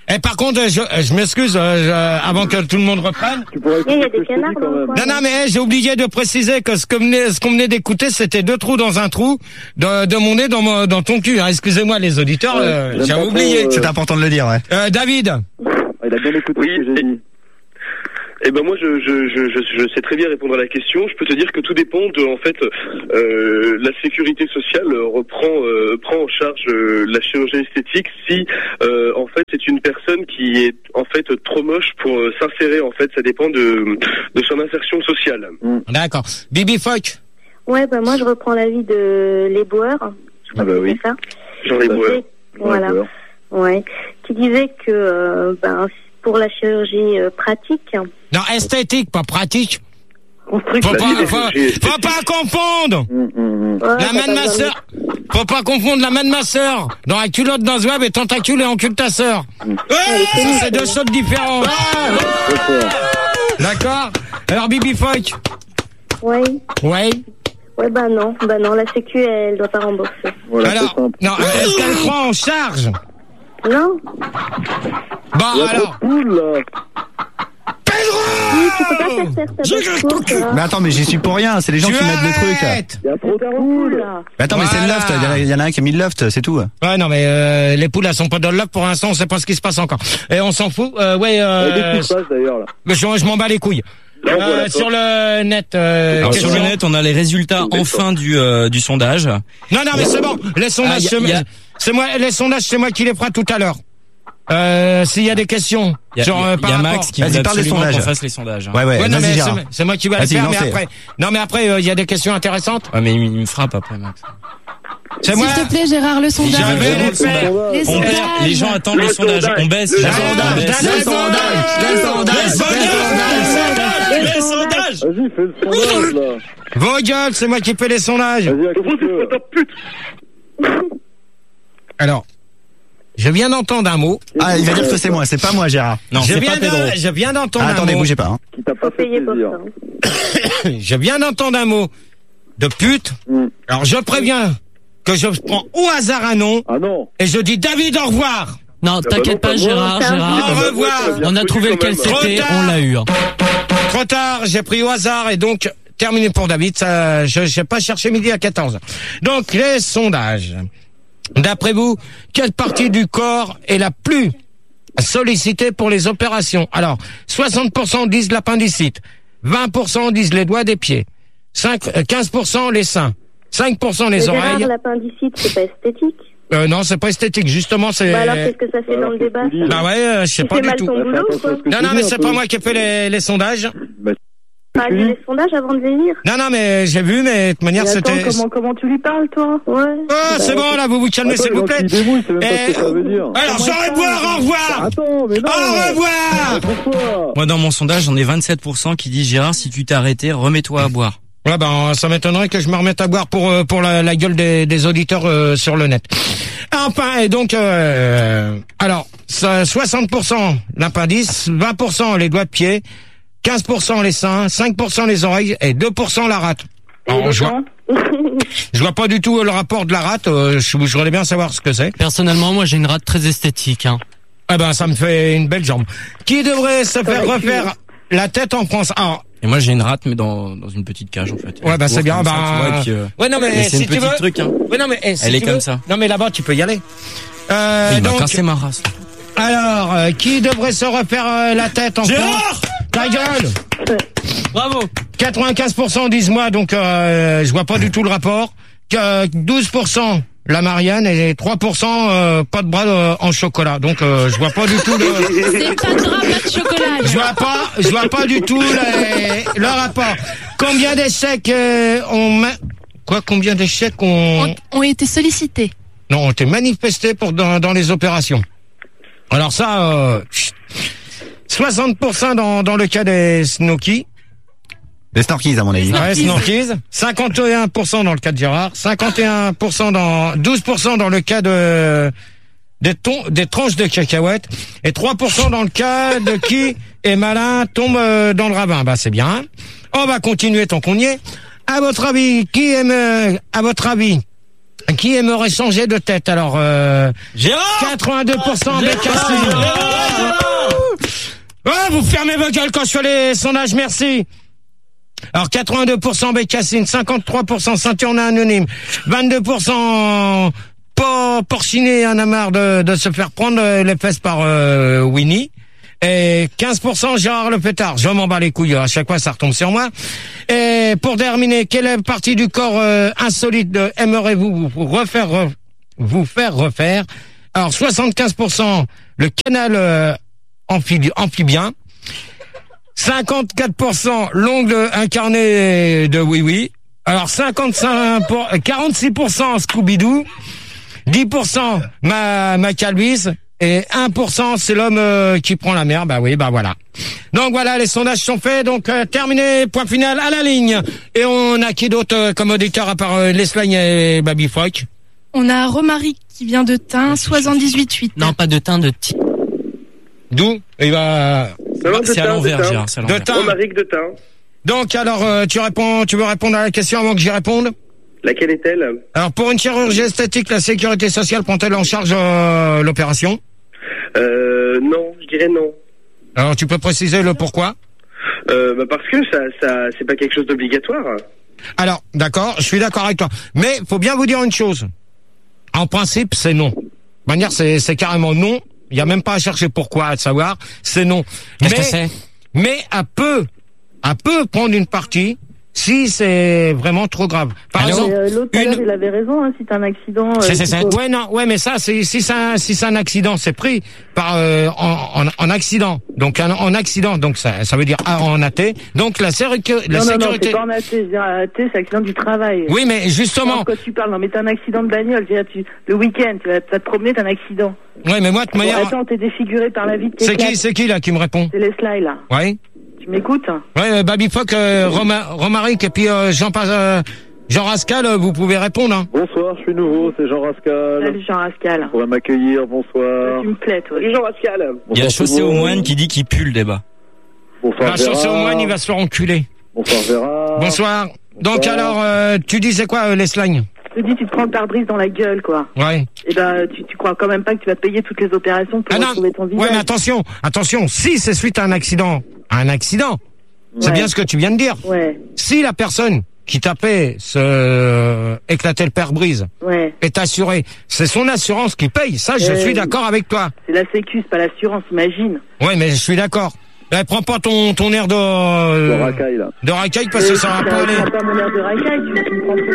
[SPEAKER 2] Et par contre, je, je m'excuse, euh, je- avant que tout le monde reprenne.
[SPEAKER 9] Tu pourrais
[SPEAKER 13] Il y a
[SPEAKER 9] écouter
[SPEAKER 13] des
[SPEAKER 9] ce que je te dis
[SPEAKER 13] canards
[SPEAKER 9] quand
[SPEAKER 13] dans le
[SPEAKER 9] même.
[SPEAKER 13] coin.
[SPEAKER 2] Non, non, mais hey, j'ai oublié de préciser que ce que venait, ce qu'on venait d'écouter, c'était deux trous dans un trou de, de mon nez dans, mon, dans ton cul. Hein. Excusez-moi, les auditeurs,
[SPEAKER 9] Ouais,
[SPEAKER 2] euh,
[SPEAKER 9] j'aime
[SPEAKER 2] j'avais
[SPEAKER 9] pas
[SPEAKER 2] oublié.
[SPEAKER 9] trop,
[SPEAKER 6] C'est important de le dire, ouais.
[SPEAKER 2] Euh, David.
[SPEAKER 9] Ah, il a bien écouté ce que j'ai dit.
[SPEAKER 4] Eh ben moi je, je, je, je, je sais très bien répondre à la question. Je peux te dire que tout dépend de en fait euh, la sécurité sociale reprend euh, prend en charge euh, la chirurgie esthétique si euh, en fait c'est une personne qui est en fait trop moche pour euh, s'insérer. En fait ça dépend de de son insertion sociale.
[SPEAKER 2] D'accord. Bibi Fock.
[SPEAKER 13] Ouais, bah moi je reprends l'avis de les boueurs. Je crois
[SPEAKER 9] Ah bah
[SPEAKER 13] que
[SPEAKER 9] oui.
[SPEAKER 13] c'est ça.
[SPEAKER 4] Genre les
[SPEAKER 13] Qui
[SPEAKER 4] boueurs.
[SPEAKER 13] disait- Voilà.
[SPEAKER 9] Ouais,
[SPEAKER 13] Ouais. Qui disait que euh, ben pour la chirurgie euh, pratique.
[SPEAKER 2] Non, esthétique, pas pratique. Faut
[SPEAKER 13] Construction.
[SPEAKER 2] pas,
[SPEAKER 4] chirurgie
[SPEAKER 2] faut,
[SPEAKER 4] esthétique.
[SPEAKER 2] faut pas confondre.
[SPEAKER 9] Hum, hum, hum.
[SPEAKER 13] Ouais,
[SPEAKER 2] La
[SPEAKER 13] t'as
[SPEAKER 2] main
[SPEAKER 13] pas
[SPEAKER 2] de ma
[SPEAKER 13] besoin
[SPEAKER 2] sœur. Faut pas confondre la main de ma sœur dans la culotte d'un zouave et tentacule et encule ta sœur. Ouais, ça, c'est deux choses différentes. D'accord. Alors Bibi Fock.
[SPEAKER 13] Ouais.
[SPEAKER 2] Ouais.
[SPEAKER 13] Ouais, bah non. Bah non, la sécu, elle doit pas rembourser.
[SPEAKER 9] Voilà,
[SPEAKER 2] Alors,
[SPEAKER 9] c'est simple.
[SPEAKER 2] non, est-ce qu'elle prend en charge?
[SPEAKER 13] Non.
[SPEAKER 2] Bon,
[SPEAKER 9] Il y a trop
[SPEAKER 2] alors.
[SPEAKER 9] de poules, là.
[SPEAKER 13] Oui, tu peux pas faire faire ta
[SPEAKER 2] Je-
[SPEAKER 13] bosse courte, hein.
[SPEAKER 6] Mais attends, mais j'y suis pour rien, c'est les gens
[SPEAKER 2] Tu
[SPEAKER 6] qui mettent des trucs.
[SPEAKER 2] arrêtes.
[SPEAKER 9] Il y a trop de poules.
[SPEAKER 13] Là.
[SPEAKER 6] Mais attends, mais c'est le
[SPEAKER 2] Voilà.
[SPEAKER 6] loft, il y en a- il y en a un qui a mis le loft, c'est tout.
[SPEAKER 2] Ouais, non, mais euh, les poules, elles sont pas dans le loft pour l'instant, on sait pas ce qui se passe encore. Et on s'en fout. Euh, ouais,
[SPEAKER 9] Il y a
[SPEAKER 2] euh,
[SPEAKER 9] des poules passes, d'ailleurs, là.
[SPEAKER 2] je, je m'en bats les couilles.
[SPEAKER 4] Là, on voit
[SPEAKER 2] Euh,
[SPEAKER 4] la
[SPEAKER 2] sur le net. Euh,
[SPEAKER 5] Alors,
[SPEAKER 2] question.
[SPEAKER 5] sur le net, on a les résultats
[SPEAKER 4] Belle
[SPEAKER 5] enfin du euh, du sondage.
[SPEAKER 2] Non, non, mais c'est bon. Les sondages,
[SPEAKER 5] Ah, y a-
[SPEAKER 2] c'est-
[SPEAKER 5] y a-
[SPEAKER 2] c'est moi. Les sondages, c'est moi qui les ferai tout à l'heure. Euh, s'il y a des questions,
[SPEAKER 5] Il y a,
[SPEAKER 2] genre
[SPEAKER 5] y a-
[SPEAKER 2] euh,
[SPEAKER 5] y
[SPEAKER 2] par
[SPEAKER 5] a
[SPEAKER 2] rapport-
[SPEAKER 5] Max qui
[SPEAKER 6] Vas-y,
[SPEAKER 5] veut
[SPEAKER 6] parle des
[SPEAKER 5] absolument
[SPEAKER 6] sondages.
[SPEAKER 5] qu'on fasse les sondages. hein.
[SPEAKER 6] Ouais, ouais,
[SPEAKER 2] Ouais, non,
[SPEAKER 6] vas-y,
[SPEAKER 2] mais
[SPEAKER 6] Gérard.
[SPEAKER 2] c'est- c'est moi qui vais le
[SPEAKER 6] Vas-y,
[SPEAKER 2] faire, mais
[SPEAKER 6] lancez.
[SPEAKER 2] après. Non, mais après, il y a des questions intéressantes.
[SPEAKER 5] Ouais, mais il, il me frappe après, Max.
[SPEAKER 2] C'est
[SPEAKER 8] S'il
[SPEAKER 2] moi.
[SPEAKER 8] te plaît, Gérard, le sondage.
[SPEAKER 2] J'avais
[SPEAKER 5] Vraiment,
[SPEAKER 2] les
[SPEAKER 5] le sondage.
[SPEAKER 2] faits.
[SPEAKER 8] Les
[SPEAKER 5] On
[SPEAKER 8] sondages.
[SPEAKER 5] perd, les gens attendent
[SPEAKER 4] Le
[SPEAKER 5] les sondages.
[SPEAKER 4] sondage.
[SPEAKER 5] On baisse.
[SPEAKER 4] Le
[SPEAKER 5] Gérard,
[SPEAKER 2] sondage.
[SPEAKER 5] on baisse.
[SPEAKER 2] Le
[SPEAKER 6] Les sondages, les sondages, les sondages.
[SPEAKER 5] Les sondages.
[SPEAKER 9] Vas-y, fais le sondage, là.
[SPEAKER 2] Vos gueules, c'est moi qui fais les sondages.
[SPEAKER 9] Vas-y, à qui
[SPEAKER 4] Vous,
[SPEAKER 9] tu veux.
[SPEAKER 4] attends, pute.
[SPEAKER 2] Alors, je viens d'entendre un mot.
[SPEAKER 6] Ah, il va dire que c'est moi, c'est pas moi, Gérard.
[SPEAKER 5] Non,
[SPEAKER 2] je
[SPEAKER 5] c'est
[SPEAKER 2] viens
[SPEAKER 5] pas Pedro.
[SPEAKER 2] de, je viens d'entendre
[SPEAKER 6] Ah,
[SPEAKER 2] un
[SPEAKER 6] attendez,
[SPEAKER 2] mot.
[SPEAKER 6] bougez pas. Hein.
[SPEAKER 9] Qui t'a pas
[SPEAKER 13] Faut
[SPEAKER 9] fait
[SPEAKER 13] payer pour
[SPEAKER 9] plaisir.
[SPEAKER 13] ça.
[SPEAKER 2] Je viens d'entendre un mot de pute.
[SPEAKER 9] Mm.
[SPEAKER 2] Alors je préviens que je prends au hasard un nom
[SPEAKER 9] Ah non.
[SPEAKER 2] et je dis David au revoir.
[SPEAKER 10] Non, t'inquiète pas, Gérard,
[SPEAKER 2] Au
[SPEAKER 10] Gérard.
[SPEAKER 2] revoir.
[SPEAKER 10] On a trouvé lequel
[SPEAKER 2] Trop
[SPEAKER 10] c'était,
[SPEAKER 2] tard.
[SPEAKER 10] on l'a eu. hein.
[SPEAKER 2] Trop tard, j'ai pris au hasard et donc terminé pour David. Ça, je n'ai pas cherché midi à quatorze. Donc les sondages. D'après vous, quelle partie du corps est la plus sollicitée pour les opérations? Alors, soixante pour cent disent l'appendicite, vingt pour cent disent les doigts des pieds, cinq, euh, quinze pour cent les seins, cinq pour cent les
[SPEAKER 13] Mais Gérard,
[SPEAKER 2] oreilles.
[SPEAKER 13] l'appendicite, c'est pas esthétique.
[SPEAKER 2] Euh, non, c'est pas esthétique. Justement, c'est.
[SPEAKER 13] Bah alors, qu'est-ce que ça fait dans le débat ça
[SPEAKER 2] Bah ouais, euh, je sais
[SPEAKER 13] Tu
[SPEAKER 2] pas
[SPEAKER 13] fais
[SPEAKER 2] du
[SPEAKER 13] mal
[SPEAKER 2] tout.
[SPEAKER 13] ton boulot ou quoi
[SPEAKER 2] Non, non, mais c'est pas moi qui ai fait les, les sondages.
[SPEAKER 13] T'as lu les sondages avant de venir.
[SPEAKER 2] Non, non, mais j'ai vu, mais de toute manière,
[SPEAKER 13] Mais attends,
[SPEAKER 2] c'était.
[SPEAKER 13] comment, comment tu lui parles, toi? Ouais.
[SPEAKER 2] Ah, c'est bon, là, vous vous calmez,
[SPEAKER 9] Attends,
[SPEAKER 2] s'il vous
[SPEAKER 9] les
[SPEAKER 2] plaît.
[SPEAKER 9] gens qui débrouillent, c'est même pas ce que ça veut dire.
[SPEAKER 2] Alors, j'aurais boire, au revoir.
[SPEAKER 9] Attends, mais non.
[SPEAKER 2] Au revoir.
[SPEAKER 9] Pourquoi?
[SPEAKER 5] Moi, dans mon sondage, j'en ai vingt-sept pour cent qui disent Gérard, si tu t'es arrêté, remets-toi à boire.
[SPEAKER 2] Ouais, ben, ça m'étonnerait que je me remette à boire pour euh, pour la, la gueule des, des auditeurs euh, sur le net. Enfin, et donc, euh, alors, ça, soixante pour cent l'appendice, vingt pour cent les doigts de pied, quinze pour cent les seins, cinq pour cent les oreilles et deux pour cent la rate. Alors, je vois, je vois pas du tout le rapport de la rate. Euh, je, je voudrais bien savoir ce que c'est.
[SPEAKER 10] Personnellement, moi, j'ai une rate très esthétique. Hein.
[SPEAKER 2] Eh ben, ça me fait une belle jambe. Qui devrait se faire refaire la tête en France? Alors,
[SPEAKER 5] Et moi, j'ai une rate, mais dans, dans une petite cage, en fait.
[SPEAKER 2] ouais, bah c'est bien.
[SPEAKER 5] Comme ça,
[SPEAKER 2] Bah,
[SPEAKER 5] tu vois, et puis, euh,
[SPEAKER 2] ouais, non mais
[SPEAKER 5] mais c'est
[SPEAKER 2] si
[SPEAKER 5] une
[SPEAKER 2] tu
[SPEAKER 5] petite
[SPEAKER 2] veux,
[SPEAKER 5] truc, hein.
[SPEAKER 2] ouais, non mais eh, si
[SPEAKER 5] Elle
[SPEAKER 2] tu
[SPEAKER 5] est comme
[SPEAKER 2] veux-
[SPEAKER 5] ça.
[SPEAKER 2] Non mais là-bas, tu peux y aller. Euh,
[SPEAKER 5] il m'a
[SPEAKER 2] donc,
[SPEAKER 5] cassé ma race.
[SPEAKER 2] alors, euh, qui devrait se refaire euh, la tête en
[SPEAKER 5] Gérard
[SPEAKER 2] France? Ta gueule.
[SPEAKER 10] Bravo.
[SPEAKER 2] quatre-vingt-quinze pour cent disent moi, donc euh, je vois pas du tout le rapport. Que douze pour cent la Marianne et trois pour cent euh, pas de bras euh, en chocolat. Donc euh, je vois pas du tout le.
[SPEAKER 8] C'est pas de drap, pas de chocolat.
[SPEAKER 2] Je vois pas, je vois pas du tout le, le rapport. Combien d'échecs euh, on ma- quoi Combien d'échecs on
[SPEAKER 8] Ont, ont été sollicités.
[SPEAKER 2] non ont été manifestés pour dans, dans les opérations. Alors ça, euh, soixante pour cent dans dans le cas des Snorkies.
[SPEAKER 6] Les Snorkies, à mon avis.
[SPEAKER 2] Ouais, Snorkies. cinquante et un pour cent dans le cas de Gérard. cinquante et un pour cent dans douze pour cent dans le cas de des, tons, des tranches de cacahuètes et trois pour cent dans le cas de qui est malin tombe euh, dans le ravin. Bah c'est bien. On va continuer tant qu'on y est. À votre avis, qui aime euh, à votre avis Qui aimerait changer de tête? Alors, euh,
[SPEAKER 5] Gérard
[SPEAKER 2] quatre-vingt-deux pour cent Bécassine. Ouais, vous fermez vos gueules quand je fais les sondages, merci. Alors, quatre-vingt-deux pour cent Bécassine, cinquante-trois pour cent Saint-Urne anonyme, vingt-deux pour cent Por- Porcinet en a marre de, de se faire prendre les fesses par euh, Winnie. Et quinze pour cent Gérard Le Pétard. Je m'en bats les couilles, à chaque fois ça retombe sur moi. Et pour terminer, quelle partie du corps euh, insolite de aimerez-vous vous refaire re, vous faire refaire? Alors soixante-quinze pour cent le canal euh, amphibi- amphibien, cinquante-quatre pour cent l'ongle incarné de Oui Oui. Alors cinquante-cinq pour, quarante-six pour cent Scooby-Doo, dix pour cent ma ma calvise. Et un pour cent, c'est l'homme euh, qui prend la mer. Bah oui, bah voilà. Donc voilà, les sondages sont faits. Donc euh, terminé, point final à la ligne. Et on a qui d'autre euh, comme auditeur à part euh, Leslagne et Baby Fock?
[SPEAKER 8] On a Romaric qui vient de Tain, soixante-dix-huit huit.
[SPEAKER 10] Non, pas de Tain, de Ti.
[SPEAKER 2] D'où? Il va.
[SPEAKER 5] C'est à l'envers, Gérard. C'est à
[SPEAKER 2] De
[SPEAKER 5] l'envers.
[SPEAKER 2] Tain.
[SPEAKER 4] Romaric de Tain.
[SPEAKER 2] Donc alors, euh, tu réponds, tu veux répondre à la question avant que j'y réponde?
[SPEAKER 4] Laquelle est-elle?
[SPEAKER 2] Alors pour une chirurgie esthétique, la sécurité sociale prend-elle en charge euh, l'opération?
[SPEAKER 4] Euh, non, je dirais non.
[SPEAKER 2] Alors tu peux préciser le pourquoi?
[SPEAKER 4] Euh, bah parce que ça, ça, c'est pas quelque chose d'obligatoire.
[SPEAKER 2] Alors, d'accord, je suis d'accord avec toi. Mais faut bien vous dire une chose. En principe, c'est non. De manière, c'est, c'est carrément non. Il y a même pas à chercher pourquoi, à savoir. C'est non.
[SPEAKER 10] Qu'est-ce
[SPEAKER 2] mais,
[SPEAKER 10] que c'est?
[SPEAKER 2] Mais à peu, à peu prendre une partie si c'est vraiment trop grave. Par
[SPEAKER 7] Alors,
[SPEAKER 2] exemple,
[SPEAKER 7] euh, l'autre tout à
[SPEAKER 2] une...
[SPEAKER 7] l'heure, il avait raison, hein, si t'as un accident. euh,
[SPEAKER 2] C'est, c'est,
[SPEAKER 7] tu
[SPEAKER 2] c'est.
[SPEAKER 7] peux-
[SPEAKER 2] Ouais, non, ouais, mais ça, c'est, si c'est un, si c'est un accident, c'est pris par, euh, en, en, en accident. Donc, un, en accident. Donc, ça, ça veut dire ah, en A T. Donc, la, sécu- la
[SPEAKER 7] non, non, non,
[SPEAKER 2] sécurité.
[SPEAKER 7] c'est pas en A T, je veux dire, A T, c'est accident du travail.
[SPEAKER 2] Oui, mais justement.
[SPEAKER 7] Quand tu parles, non, mais t'as un accident de bagnole, je veux dire, tu, le week-end, tu vas, tu vas te promener, t'as un accident.
[SPEAKER 2] Ouais, mais moi, de toute
[SPEAKER 7] Bon,
[SPEAKER 2] manière.
[SPEAKER 7] attends, t'es défiguré par la vie de tes
[SPEAKER 2] C'est qui,
[SPEAKER 7] claques.
[SPEAKER 2] c'est qui, là, qui me répond?
[SPEAKER 7] C'est les slides, là.
[SPEAKER 2] Ouais.
[SPEAKER 7] Tu m'écoutes?
[SPEAKER 2] Ouais, euh, Baby Fock, euh, Roma, Romaric et puis euh, Jean, euh, Jean Rascal, euh, vous pouvez répondre. Hein.
[SPEAKER 9] Bonsoir, je suis nouveau, c'est Jean Rascal.
[SPEAKER 7] Salut Jean Rascal.
[SPEAKER 9] On va m'accueillir, bonsoir.
[SPEAKER 7] Tu me plais, toi.
[SPEAKER 4] Salut Jean Rascal.
[SPEAKER 5] Il y a
[SPEAKER 9] Bonsoir,
[SPEAKER 5] Chaussé
[SPEAKER 9] tout le
[SPEAKER 5] au
[SPEAKER 9] monde.
[SPEAKER 5] moine qui dit qu'il pue le débat.
[SPEAKER 9] Bonsoir,
[SPEAKER 2] La chaussée au moine, il va se faire enculer.
[SPEAKER 9] Bonsoir, Gérard.
[SPEAKER 2] Bonsoir. Donc alors, euh, tu disais quoi, euh, Leslagne?
[SPEAKER 7] Je te dis, tu te prends le pare-brise dans la gueule, quoi.
[SPEAKER 2] Ouais.
[SPEAKER 7] Et ben, tu, tu crois quand même pas que tu vas payer toutes les opérations pour
[SPEAKER 2] Ah non.
[SPEAKER 7] retrouver ton visage.
[SPEAKER 2] Ouais, mais attention, attention. Si c'est suite à un accident, un accident, c'est
[SPEAKER 7] Ouais.
[SPEAKER 2] bien ce que tu viens de dire.
[SPEAKER 7] Ouais,
[SPEAKER 2] Si la personne qui t'a fait se éclater le pare-brise
[SPEAKER 7] ouais.
[SPEAKER 2] est assurée, c'est son assurance qui paye. Ça, je
[SPEAKER 7] Euh,
[SPEAKER 2] suis d'accord avec toi.
[SPEAKER 7] C'est la sécu, c'est pas l'assurance, imagine.
[SPEAKER 2] Ouais, mais je suis d'accord. Eh, prends pas ton, ton air de,
[SPEAKER 9] De
[SPEAKER 2] euh,
[SPEAKER 9] racaille, là.
[SPEAKER 2] de racaille parce que ça va
[SPEAKER 7] Euh,
[SPEAKER 2] pas aller.
[SPEAKER 7] prends pas mon air de racaille, tu, tu me prends